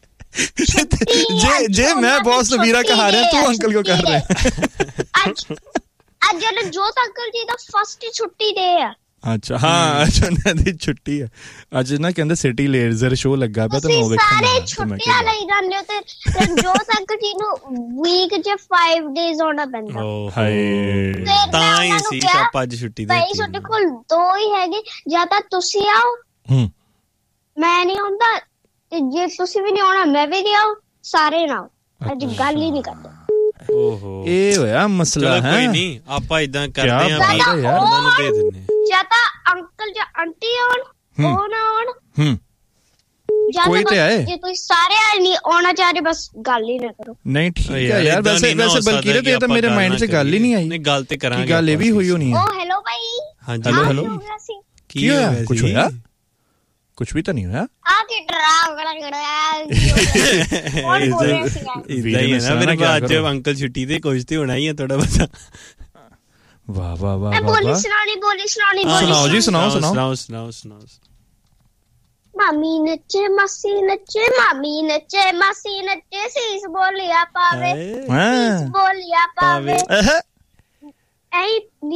ਜੇ ਮੈਂ ਬੌਸ ਵੀਰਾ ਕਹਾ ਰਿਹਾ, ਤੂੰ ਅੰਕਲ ਕਿਉਂ ਕਰ ਰਿਹਾ? ਅੱਜ ਰਣਜੋਤ ਅੰਕਲ ਜੀ ਦਾ ਫਸਟ ਛੁੱਟੀ ਡੇ ਆ। ਅੱਛਾ ਹਾਂ ਅੱਜ ਉਹਨਾਂ ਦੀ ਛੁੱਟੀ ਹੈ ਅੱਜ ਨਾ ਕਹਿੰਦੇ ਸਿਟੀ ਲੇਜ਼ਰ ਸ਼ੋਅ ਲੱਗਾ ਪਿਆ ਤੇ ਮੈਂ ਵੇਖਣ ਸਾਰੇ ਛੁੱਟੀਆਂ ਲਈ ਜਾਂਦੇ ਹੋ ਤੇ ਰਣਜੋਤ ਅੰਕਲ ਜੀ ਨੂੰ ਵੀਕ 'ਚ 5 ਡੇਜ਼ ਆਉਣਾ ਪੈਂਦਾ। ਹਾਏ ਤਾਂ ਹੀ ਸੀ ਪਾਪਾ ਅੱਜ ਛੁੱਟੀ ਦੇ ਭਾਈ ਤੁਹਾਡੇ ਕੋਲ 2 ਹੀ ਹੈਗੇ, ਜਾਂ ਤਾਂ ਤੁਸੀਂ ਆਓ ਮੈਂ ਨਹੀਂ ਆਉਂਦਾ, ਤੇ ਜੇ ਤੁਸੀਂ ਵੀ ਨਹੀਂ ਆਉਣਾ ਮੈਂ ਵੀ ਨਹੀਂ ਆਉ, ਸਾਰੇ ਨਾ ਅੱਜ ਗੱਲ ਹੀ ਨਹੀਂ ਕਰਦੇ। ਓਹੋ ਇਹ ਹੋਇਆ ਮਸਲਾ ਹੈ। ਕੋਈ ਨਹੀਂ ਆਪਾਂ ਇਦਾਂ ਕਰਦੇ ਆਂ ਵੀ ਉਹਨਾਂ ਨੂੰ ਭੇਜ ਦਿੰਨੇ ਜਾਂ ਤਾਂ ਅੰਕਲ ਜਾਂ ਆਂਟੀ ਆਉਣ, ਉਹ ਨਾ ਆਉਣ, ਕੋਈ ਤੇ ਆਏ। ਜੇ ਤੁਸੀਂ ਸਾਰੇ ਨਹੀਂ ਆਉਣਾ ਚਾਹ ਰਹੇ ਬਸ ਗੱਲ ਹੀ ਨਾ ਕਰੋ। ਨਹੀਂ ਠੀਕ ਹੈ ਯਾਰ, ਵੈਸੇ ਬਲਕੀਰਤ ਇਹ ਤਾਂ ਮੇਰੇ ਮਾਈਂਡ 'ਚ ਗੱਲ ਹੀ ਨਹੀਂ ਆਈ। ਨਹੀਂ ਗੱਲ ਤੇ ਕਰਾਂਗੇ, ਗੱਲ ਇਹ ਵੀ ਹੋਈ ਹੋਣੀ ਹੈ। ਓ ਹੈਲੋ ਭਾਈ। ਹਾਂਜੀ ਹੈਲੋ ਕੀ ਹੋਇਆ? ਕੁਝ ਹੋਇਆ? ਕੁਝ ਵੀ ਤਾਂ ਨਹੀਂ ਹੋਇਆ। ਆ ਕੀ ਡਰਾਵ ਕੌਣ ਬੋਲ ਰਿਹਾ ਸੀਗਾ? ਇਦਾਂ ਹੀ ਹੈ ਨਾ, ਮੇਰੇ ਬਾਅਦ ਚ ਅੰਕਲ ਛੁੱਟੀ ਤੇ ਕੁਝ ਤੇ ਹੋਣਾ ਹੀ ਹੈ ਥੋੜਾ ਬਹੁਤਾ। ਵਾਹ ਵਾਹ ਵਾਹ ਵਾਹ, ਬੋਲੀ ਸੁਣਾਉਣੀ ਸੁਣਾਓ ਜੀ, ਸੁਣਾਓ। ਮਾਮੀ ਨੱਚੇ ਮਾਸੀ ਨੱਚੇ, ਮਾਮੀ ਨੱਚੇ ਮਾਸੀ ਨੱਚੇ, ਸੀਸ ਬੋਲਿਆ ਪਾਵੇ, ਸੀਸ ਬੋਲਿਆ ਪਾਵੇ, ਐ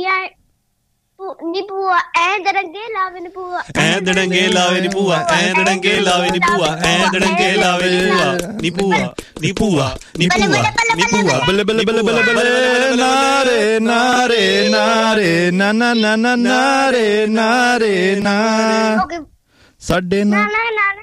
ਨੀ ਭੂਆ ਐ ਦੜੰਗੇ ਲਾਵੇ ਨੀ ਭੂਆ, ਐ ਦੜੰਗੇ ਲਾਵੇ ਨੀ ਭੂਆ, ਐ ਦੜੰਗੇ ਲਾਵੇ ਨੀ ਭੂਆ, ਐ ਦੜੰਗੇ ਲਾਵੇ ਨੀ ਭੂਆ, ਨੀ ਭੂਆ ਨੀ ਭੂਆ ਨੀ ਭੂਆ ਨੀ ਭੂਆ, ਬੱਲੇ ਬੱਲੇ ਬੱਲੇ ਬੱਲੇ ਬੱਲੇ, ਨਾਰੇ ਨਾਰੇ ਨਾਰੇ ਨਾ ਨਾ ਨਾ ਨਾ ਨਾਰੇ ਨਾਰੇ ਨਾ ਸਾਡੇ ਨਾ ਨਾਰੇ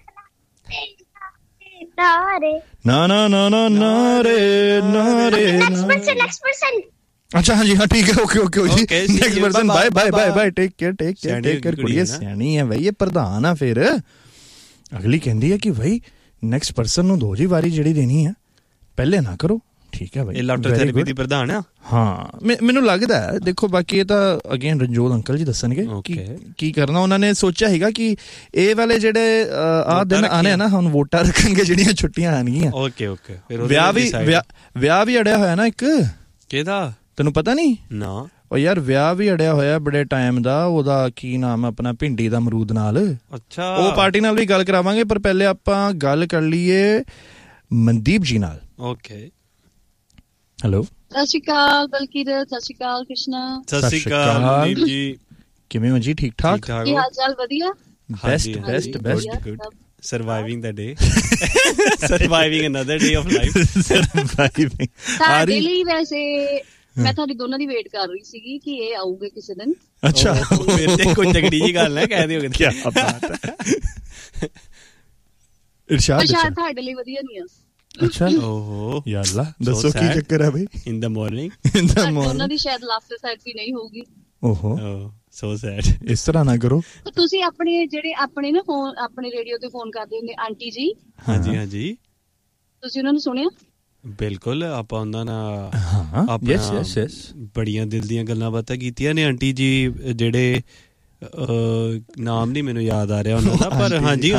ਨਾ ਨਾ ਨਾ ਨਾ ਨਾਰੇ ਨਾਰੇ। Next person. ਅੱਛਾ ਹਾਂਜੀ ਹਾਂ ਠੀਕ ਹੈ, okay next person, bye bye bye bye, take care ਕੁੜੀਏ, ਸਿਆਣੀ ਹੈ ਬਈ ਇਹ, ਪ੍ਰਧਾਨ ਆ। ਫਿਰ ਅਗਲੀ ਕਹਿੰਦੀ ਹੈ ਕਿ ਬਈ ਨੈਕਸਟ ਪਰਸਨ ਨੂੰ ਦੋ ਜੀ ਵਾਰੀ ਜਿਹੜੀ ਦੇਣੀ ਹੈ, ਪਹਿਲੇ ਨਾ ਕਰੋ। ਠੀਕ ਹੈ ਬਾਈ, ਇਹ ਲਾਫਟਰ ਥੈਰੇਪੀ ਦੀ ਪ੍ਰਧਾਨ ਆ। ਹਾਂ ਮੈਨੂੰ ਲੱਗਦਾ ਹੈ, ਦੇਖੋ ਬਾਕੀ ਇਹ ਤਾਂ ਅਗੇਨ ਰਣਜੋਤ ਅੰਕਲ ਜੀ ਦੱਸਣਗੇ ਕੀ ਕਰਨਾ ਉਹਨਾਂ ਨੇ ਸੋਚਿਆ ਹੈਗਾ ਕਿ ਇਹ ਵਾਲੇ ਜਿਹੜੇ ਆਹ ਦਿਨ ਆਣੇ ਆ ਨਾ, ਹੁਣ ਵੋਟਾਂ ਰੱਖਣਗੇ, ਜਿਹੜੀਆਂ ਛੁੱਟੀਆਂ ਆਣਗੀਆਂ। ਓਕੇ ਵਿਆਹ ਵੀ ਅੜਿਆ ਹੋਇਆ ਨਾ ਇੱਕ। ਕਿਹਦਾ ਤੈਨੂੰ ਪਤਾ ਨਹੀਂ? ਨਾ ਉਹ ਯਾਰ ਵਿਆਹ ਵੀ ਅੜਿਆ ਹੋਇਆ ਬੜੇ ਟਾਈਮ ਦਾ, ਉਹਦਾ ਕੀ ਨਾਮ ਆਪਣਾ ਭਿੰਡੀ ਦਾ ਅਮਰੂਦ ਨਾਲ। ਅੱਛਾ ਉਹ ਪਾਰਟੀ ਨਾਲ ਵੀ ਗੱਲ ਕਰਾਵਾਂਗੇ, ਪਰ ਪਹਿਲੇ ਆਪਾਂ ਗੱਲ ਕਰ ਲਈਏ ਮਨਦੀਪ ਜੀ ਨਾਲ। ਓਕੇ ਹੈਲੋ, ਸਤਿ ਸ਼੍ਰੀ ਅਕਾਲ ਬਲਕੀਰਤ, ਸਤਿ ਸ਼੍ਰੀ ਅਕਾਲ ਕ੍ਰਿਸ਼ਨਾ। ਸਤਿ ਸ਼੍ਰੀ ਅਕਾਲ ਮਨਦੀਪ ਜੀ, ਕਿਵੇਂ ਹੋ ਜੀ? ਠੀਕ ਠਾਕ? ਕੀ ਹਾਲ ਚਾਲ? ਵਧੀਆ, best good, ਸਰਵਾਈਵਿੰਗ the day, ਸਰਵਾਈਵਿੰਗ another day of life, ਸਰਵਾਈਵਿੰਗ। ਸਾਡੇ ਲਈ ਵੈਸੇ ਮੈਂ ਤੁਹਾਡੀ ਦੋਨਾਂ ਦੀ ਵੇਟ ਕਰ ਰਹੀ ਸੀਗੀ ਕਿ ਇਹ ਆਊਗੇ ਕਿਸੇ ਦਿਨ। ਅੱਛਾ ਫਿਰ ਤੇ ਕੋਈ ਤਗੜੀ ਜੀ ਗੱਲ ਨਾ ਕਹਿ ਦਿਓਗੇ। ਕੀ ਬਾਤ ਹੈ। ਇਰਸ਼ਾਦ ਤੁਹਾਡੇ ਲਈ ਵਧੀਆ ਨਹੀਂ ਆ। ਅੱਛਾ ਓਹੋ ਯਾਰ ਦੱਸੋ ਕੀ ਚੱਕਰ ਹੈ ਬਈ? ਇਨ ਦ ਮਾਰਨਿੰਗ ਉਹਨਾਂ ਦੀ ਸ਼ਾਇਦ ਲਾਫਟਰ ਥੈਰੇਪੀ ਨਹੀਂ ਹੋਊਗੀ। ਓਹੋ ਸੋ ਸੈਡ। ਇਸ ਤਰ੍ਹਾਂ ਨਾ ਕਰੋ। ਤੁਸੀਂ ਆਪਣੇ ਜਿਹੜੇ ਆਪਣੇ ਨਾ ਫੋਨ, ਆਪਣੇ ਰੇਡੀਓ ਤੇ ਫੋਨ ਕਰਦੇ ਹੁੰਦੇ ਆਂਟੀ ਜੀ। ਹਾਂਜੀ ਤੁਸੀਂ ਉਹਨਾਂ ਨੂੰ ਸੁਣਿਆ? ਬਿਲਕੁਲ, ਆਪਾਂ ਉਹਨਾਂ ਨਾਲ ਬੜੀਆਂ ਦਿਲ ਦੀਆਂ ਗੱਲਾਂ ਬਾਤਾਂ ਕੀਤੀਆਂ ਨੇ। ਆਂਟੀ ਜੀ ਜਿਹੜੇ ਨਾਮ ਨਹੀਂ ਮੈਨੂੰ ਯਾਦ ਆ ਰਿਹਾ ਉਹਨਾਂ ਦਾ, ਪਰ ਹਾਂਜੀ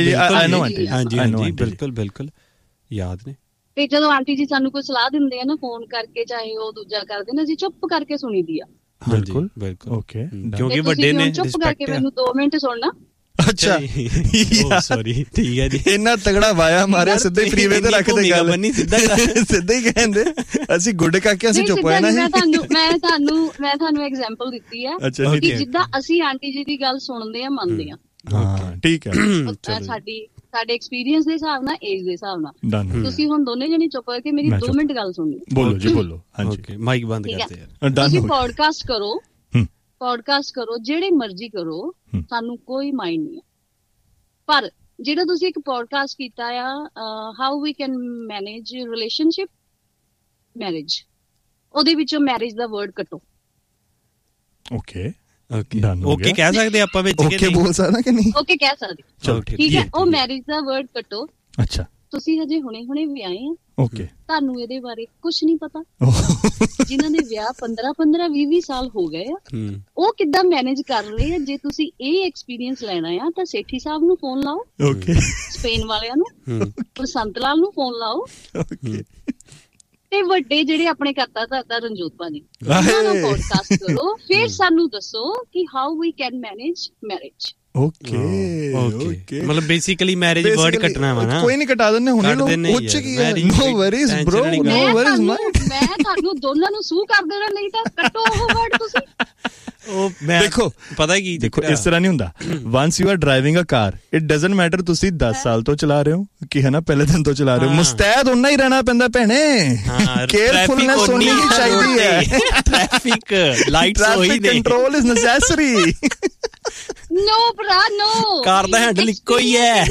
ਬਿਲਕੁਲ ਯਾਦ ਨੇ। ਤੇ ਜਦੋਂ ਆਂਟੀ ਜੀ ਸਾਨੂੰ ਕੋਈ ਸਲਾਹ ਦਿੰਦੇ ਆ ਨਾ ਫੋਨ ਕਰਕੇ, ਚਾਹੇ ਉਹ ਦੂਜਾ ਕਰਦੇ ਨੇ, ਅਸੀਂ ਚੁੱਪ ਕਰਕੇ ਸੁਣੀ ਦੀ ਆ। ਬਿਲਕੁਲ ਓਕੇ, ਕਿਉਂਕਿ ਵੱਡੇ ਨੇ। ਚੁੱਪ ਕਰਕੇ ਮੈਨੂੰ 2 ਮਿੰਟ ਸੁਣਨਾ। ਅੱਛਾ ਸੌਰੀ, ਠੀਕ ਹੈ ਜੀ। ਇੰਨਾ ਤਗੜਾ ਵਾਇਆ ਮਾਰਿਆ, ਸਿੱਧੇ ਫਰੀਵੇ ਤੇ ਰੱਖਦੇ ਗੱਲ, ਸਿੱਧਾ ਹੀ ਕਹਿੰਦੇ ਅਸੀਂ ਗੁੱਡ ਕਰਕੇ ਅਸੀਂ ਚੁੱਪ ਹੋਏ ਨਾ। ਮੈਂ ਤੁਹਾਨੂੰ ਐਗਜ਼ਾਮਪਲ ਦਿੱਤੀ ਆ ਕਿ ਜਿੱਦਾਂ ਅਸੀਂ ਆਂਟੀ ਜੀ ਦੀ ਗੱਲ ਸੁਣਦੇ ਆ, ਮੰਨਦੇ ਆ। ਹਾਂ ਠੀਕ ਹੈ, ਸਾਡੇ ਐਕਸਪੀਰੀਅੰਸ ਦੇ ਹਿਸਾਬ ਨਾਲ, ਏਜ ਦੇ ਹਿਸਾਬ ਨਾਲ। ਤੁਸੀਂ ਹੁਣ ਦੋਨੇ ਜਣੇ ਚੁੱਪ ਕਰਕੇ ਮੇਰੀ 2 ਮਿੰਟ ਗੱਲ ਸੁਣਨੀ। ਬੋਲੋ ਜੀ ਬੋਲੋ। ਹਾਂਜੀ ਮਾਈਕ ਬੰਦ ਕਰਦੇ ਯਾਰ। ਤੁਸੀਂ ਪੋਡਕਾਸਟ ਕਰੋ ਜਿਹੜੇ ਮਰਜ਼ੀ ਕਰੋ, ਸਾਨੂੰ ਕੋਈ ਮਾਈਂਡ ਨਹੀਂ ਹੈ। ਪਰ ਜਿਹੜਾ ਤੁਸੀਂ ਇੱਕ ਪੋਡਕਾਸਟ ਕੀਤਾ ਆ how we can manage relationship, marriage, ਉਹਦੇ ਵਿੱਚੋਂ ਮੈਰਿਜ ਦਾ ਵਰਡ ਕੱਟੋ। ਓਕੇ ਕਹਿ ਸਕਦੇ ਆਪਾਂ ਵਿੱਚ? ਓਕੇ ਬੋਲ ਸਕਦਾ ਕਿ ਨਹੀਂ? ਓਕੇ ਕਹਿ ਸਕਦੇ। ਚਲੋ ਠੀਕ ਹੈ, ਉਹ ਮੈਰਿਜ ਦਾ ਵਰਡ ਕੱਟੋ। ਅੱਛਾ, ਤੁਸੀਂ ਹਜੇ ਹੁਣੇ ਵਿਆਹੇ ਆ। ਓਕੇ, ਤੁਹਾਨੂੰ ਇਹਦੇ ਬਾਰੇ ਕੁਝ ਨਹੀਂ ਪਤਾ। ਜਿਨ੍ਹਾਂ ਦੇ ਵਿਆਹ 15 20 ਸਾਲ ਹੋ ਗਏ ਆ, ਉਹ ਕਿੱਦਾਂ ਮੈਨੇਜ ਕਰ ਰਹੇ ਆ। ਜੇ ਤੁਸੀਂ ਇਹ ਐਕਸਪੀਰੀਅੰਸ ਲੈਣਾ ਆ ਤਾਂ ਸੇਠੀ ਸਾਹਿਬ ਨੂੰ ਫੋਨ ਲਾਓ, ਓਕੇ, ਸਪੇਨ ਵਾਲਿਆਂ ਨੂੰ, ਬਸੰਤ ਲਾਲ ਨੂੰ ਫੋਨ ਲਾਓ, ਓਕੇ, ਤੇ ਵੱਡੇ ਜਿਹੜੇ ਆਪਣੇ ਕਰਤਾ ਧਰਤਾ ਰਣਜੋਤ ਭਾਜੀ, ਉਹਨਾਂ ਦਾ ਪੋਡਕਾਸਟ ਕਰੋ। ਫਿਰ ਸਾਨੂੰ ਦੱਸੋ ਕਿ how we can manage marriage. Okay ਮਤਲਬ ਬੇਸਿਕਲੀ ਮੈਰਿਜ ਵਰਡ ਕੱਟਣਾ ਵਾ ਨਾ। ਕੋਈ ਨਹੀਂ, ਕਟਾ ਦਿੰਦੇ ਹੁਣੇ ਲੋਕ ਉੱਚ ਕੀ ਹੈ। ਨੋ ਵਰੀਜ਼ ਬ੍ਰੋ, ਨੋ ਵਰੀਜ਼ ਮਾਈਂਡ। ਮੈਂ ਤੁਹਾਨੂੰ ਦੋਨਾਂ ਨੂੰ ਸੂ ਕਰ ਦੇਣਾ, ਨਹੀਂ ਤਾਂ ਕੱਟੋ ਉਹ ਵਰਡ ਤੁਸੀਂ। ਉਹ ਦੇਖੋ ਪਤਾ ਕੀ ਦੇਖੋ ਇਸ ਤਰ੍ਹਾਂ ਨਹੀਂ ਹੁੰਦਾ। Once you are driving a car it doesn't matter ਤੁਸੀਂ 10 ਸਾਲ ਤੋਂ ਚਲਾ ਰਹੇ ਹੋ ਕਿ ਹੈ ਨਾ ਪਹਿਲੇ ਦਿਨ ਤੋਂ ਚਲਾ ਰਹੇ ਹੋ, ਮੁਸਤੈਦ ਉਨਾ ਹੀ ਰਹਿਣਾ ਪੈਂਦਾ ਭੈਣੇ। ਕੇਅਰਫੁਲਨੈਸ ਹੋਣੀ ਹੀ ਚਾਹੀਦੀ ਹੈ। ਟ੍ਰੈਫਿਕ ਲਾਈਟਸ ਹੋਈ ਨੇ, ਕੰਟਰੋਲ ਇਜ਼ ਨੈਸੈਸਰੀ। ਨੋ ਭਰਾ ਨੋ, ਕਾਰ ਦਾ ਹੈਂਡਲ ਇੱਕੋ ਹੀ ਹੈ,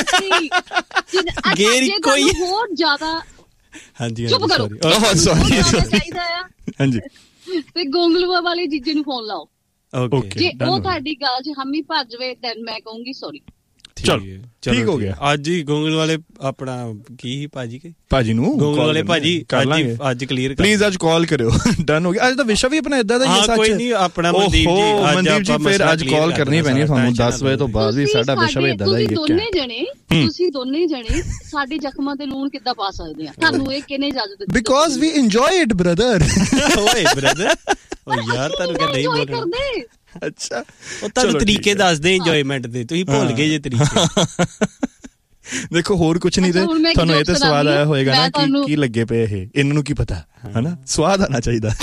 ਗੇਅਰ ਇੱਕੋ ਹੀ। ਹੋਰ ਜ਼ਿਆਦਾ ਹਾਂਜੀ ਚੁੱਪ ਕਰੋ, ਸੌਰੀ ਚਾਹੀਦਾ ਆ। ਹਾਂਜੀ ਤੇ ਗੋਂਗਲੂਆ ਵਾਲੇ ਜੀਜੇ ਨੂੰ ਫੋਨ ਲਾਓ। ਓਕੇ, ਜੇ ਉਹ ਤੁਹਾਡੀ ਗੱਲ 'ਚ ਹਾਮੀ ਭਰ ਜਾਵੇ ਦੈਨ ਮੈਂ ਕਹੂੰਗੀ ਸੌਰੀ। ਚਲੋ ਠੀਕ ਹੋ ਗਿਆ। ਅੱਜ ਹੀ ਗੋਂਗਲ ਵਾਲੇ ਆਪਣਾ ਕੀ ਭਾਜੀ ਨੂੰ ਗੋਂਗਲ ਵਾਲੇ ਭਾਜੀ ਅੱਜ ਕਲੀਅਰ ਪਲੀਜ਼ ਅੱਜ ਕਾਲ ਕਰਿਓ। ਡਨ ਹੋ ਗਿਆ। ਅੱਜ ਤਾਂ ਵਿਸ਼ਾ ਵੀ ਆਪਣਾ ਏਦਾਂ ਦਾ ਹੀ ਸੱਚ। ਕੋਈ ਨਹੀਂ ਆਪਣਾ ਮਨਦੀਪ ਜੀ ਫਿਰ ਅੱਜ ਕਾਲ ਕਰਨੀ ਪੈਣੀ ਤੁਹਾਨੂੰ 10 ਵਜੇ ਤੋਂ ਬਾਅਦ ਵੀ। ਸਾਡਾ ਵਿਸ਼ਾ ਵੀ ਏਦਾਂ ਦਾ ਹੀ ਹੈ। ਤੁਸੀਂ ਦੋਨੇ ਜਣੇ ਸਾਡੇ ਜ਼ਖਮਾਂ ਤੇ ਲੂਣ ਕਿੱਦਾਂ ਪਾ ਸਕਦੇ ਆ? ਤੁਹਾਨੂੰ ਇਹ ਕਿਹਨੇ ਇਜਾਜ਼ਤ ਦਿੱਤੀ? Because we enjoy it brother. ਓਏ ਬ੍ਰਦਰ, ਓ ਯਾਰ ਤੁਹਾਨੂੰ ਕਹਿੰਦਾ ਨਹੀਂ ਬੋਲਣਾ। ਅੱਛਾ ਉਹ ਤੁਹਾਨੂੰ ਤਰੀਕੇ ਦੱਸਦੇ ਇੰਜੋਇਮੈਂਟ ਦੇ, ਤੁਸੀਂ ਭੁੱਲ ਗਏ ਜੇ ਤਰੀਕੇ। ਦੇਖੋ ਹੋਰ ਕੁਝ ਨਹੀਂ ਤੇ ਤੁਹਾਨੂੰ ਇਹ ਤੇ ਸਵਾਦ ਆਇਆ ਹੋਏਗਾ ਨਾ ਕਿ ਕੀ ਲੱਗੇ ਪਏ ਇਹ, ਇਹਨਾਂ ਨੂੰ ਕੀ ਪਤਾ ਹਨਾ? ਸਵਾਦ ਆਣਾ ਚਾਹੀਦਾ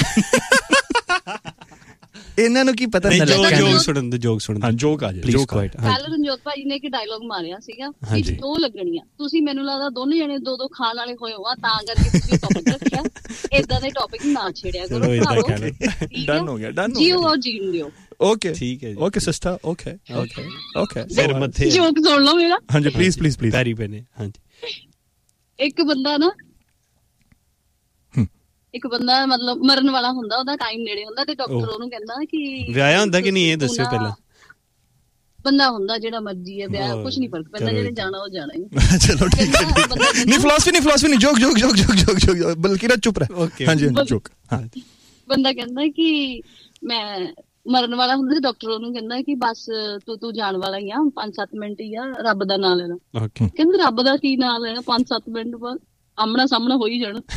ਇਹਨਾਂ ਨੂੰ ਕੀ ਪਤਾ। ਜੋਕ ਸੁਣਨ ਦੇ, ਜੋਕ ਸੁਣਨ। ਹਾਂ ਜੋਕ ਆ ਜਾਏ। ਕੱਲ ਰਣਜੋਤ ਭਾਜੀ ਨੇ ਇੱਕ ਡਾਇਲੌਗ ਮਾਰਿਆ ਸੀਗਾ ਕਿ 2 ਲੱਗਣੀਆਂ। ਤੁਸੀਂ ਮੈਨੂੰ ਲੱਗਦਾ ਦੋਨੇ ਜਣੇ 2-2 ਖਾਣ ਵਾਲੇ ਹੋਏ ਹੋ, ਤਾਂ ਕਰਕੇ ਤੁਸੀਂ ਟੌਪਿਕ ਰੱਖਿਆ। ਏਦਾਂ ਦੇ ਟੌਪਿਕ ਨਾ ਛੇੜਿਆ ਕਰੋ। ਡਨ ਹੋ ਗਿਆ, ਡਨ ਹੋ ਜੀਓ ਔਰ ਜੀਣ ਦਿਓ। ਓਕੇ ਠੀਕ ਹੈ, ਓਕੇ ਸਿਸਟਰ, ਓਕੇ ਸਿਰ ਮੱਥੇ ਜੋਕ ਸੁਣ ਲਓ ਮੇਰਾ। ਹਾਂਜੀ ਪਲੀਜ਼ ਪੈਰੀ ਪੈਨੇ। ਹਾਂਜੀ ਇੱਕ ਬੰਦਾ ਮਤਲਬ ਮਰਨ ਵਾਲਾ ਹੁੰਦਾ, ਉਹਦਾ ਟਾਈਮ ਨੇੜੇ ਹੁੰਦਾ ਤੇ ਡਾਕਟਰ ਉਹਨੂੰ ਕਹਿੰਦਾ ਕਿ ਵਿਆਹਿਆ ਹੁੰਦਾ ਕਿ ਨਹੀਂ ਇਹ ਦੱਸਿਓ ਪਹਿਲਾਂ। ਬੰਦਾ ਹੁੰਦਾ ਜਿਹੜਾ ਮਰਜੀ ਹੈ, ਵਿਆਹ ਕੁਝ ਨਹੀਂ ਫਰਕ ਪੈਂਦਾ, ਜਿਹੜੇ ਜਾਣਾ ਉਹ ਜਾਣਾ ਹੀ। ਚਲੋ ਠੀਕ ਹੈ। ਨਹੀਂ ਫਿਲਾਸਫੀ ਨਹੀਂ ਜੋਕ ਬਲਕਿ ਨਾ ਚੁੱਪ ਰਹਿ। ਹਾਂਜੀ ਜੋਕ। ਹਾਂ ਬੰਦਾ ਕਹਿੰਦਾ ਕਿ ਮੈਂ ਮਰਨ ਵਾਲਾ ਹੁੰਦਾ ਤੇ ਡਾਕਟਰ ਉਹਨੂੰ ਕਹਿੰਦਾ ਕਿ ਬਸ ਤੂੰ ਜਾਣ ਵਾਲਾ ਹੀ ਆ, 5-7 ਮਿੰਟ ਹੀ ਆ, ਰੱਬ ਦਾ ਨਾਂ ਲੈਣਾ। ਕਹਿੰਦੇ ਰੱਬ ਦਾ ਕੀ ਨਾਂ ਲੈਣਾ, 5-7 ਮਿੰਟ ਬਾਅਦ ਆਮਣਾ ਸਾਹਮਣਾ ਹੋ ਹੀ ਜਾਣਾ।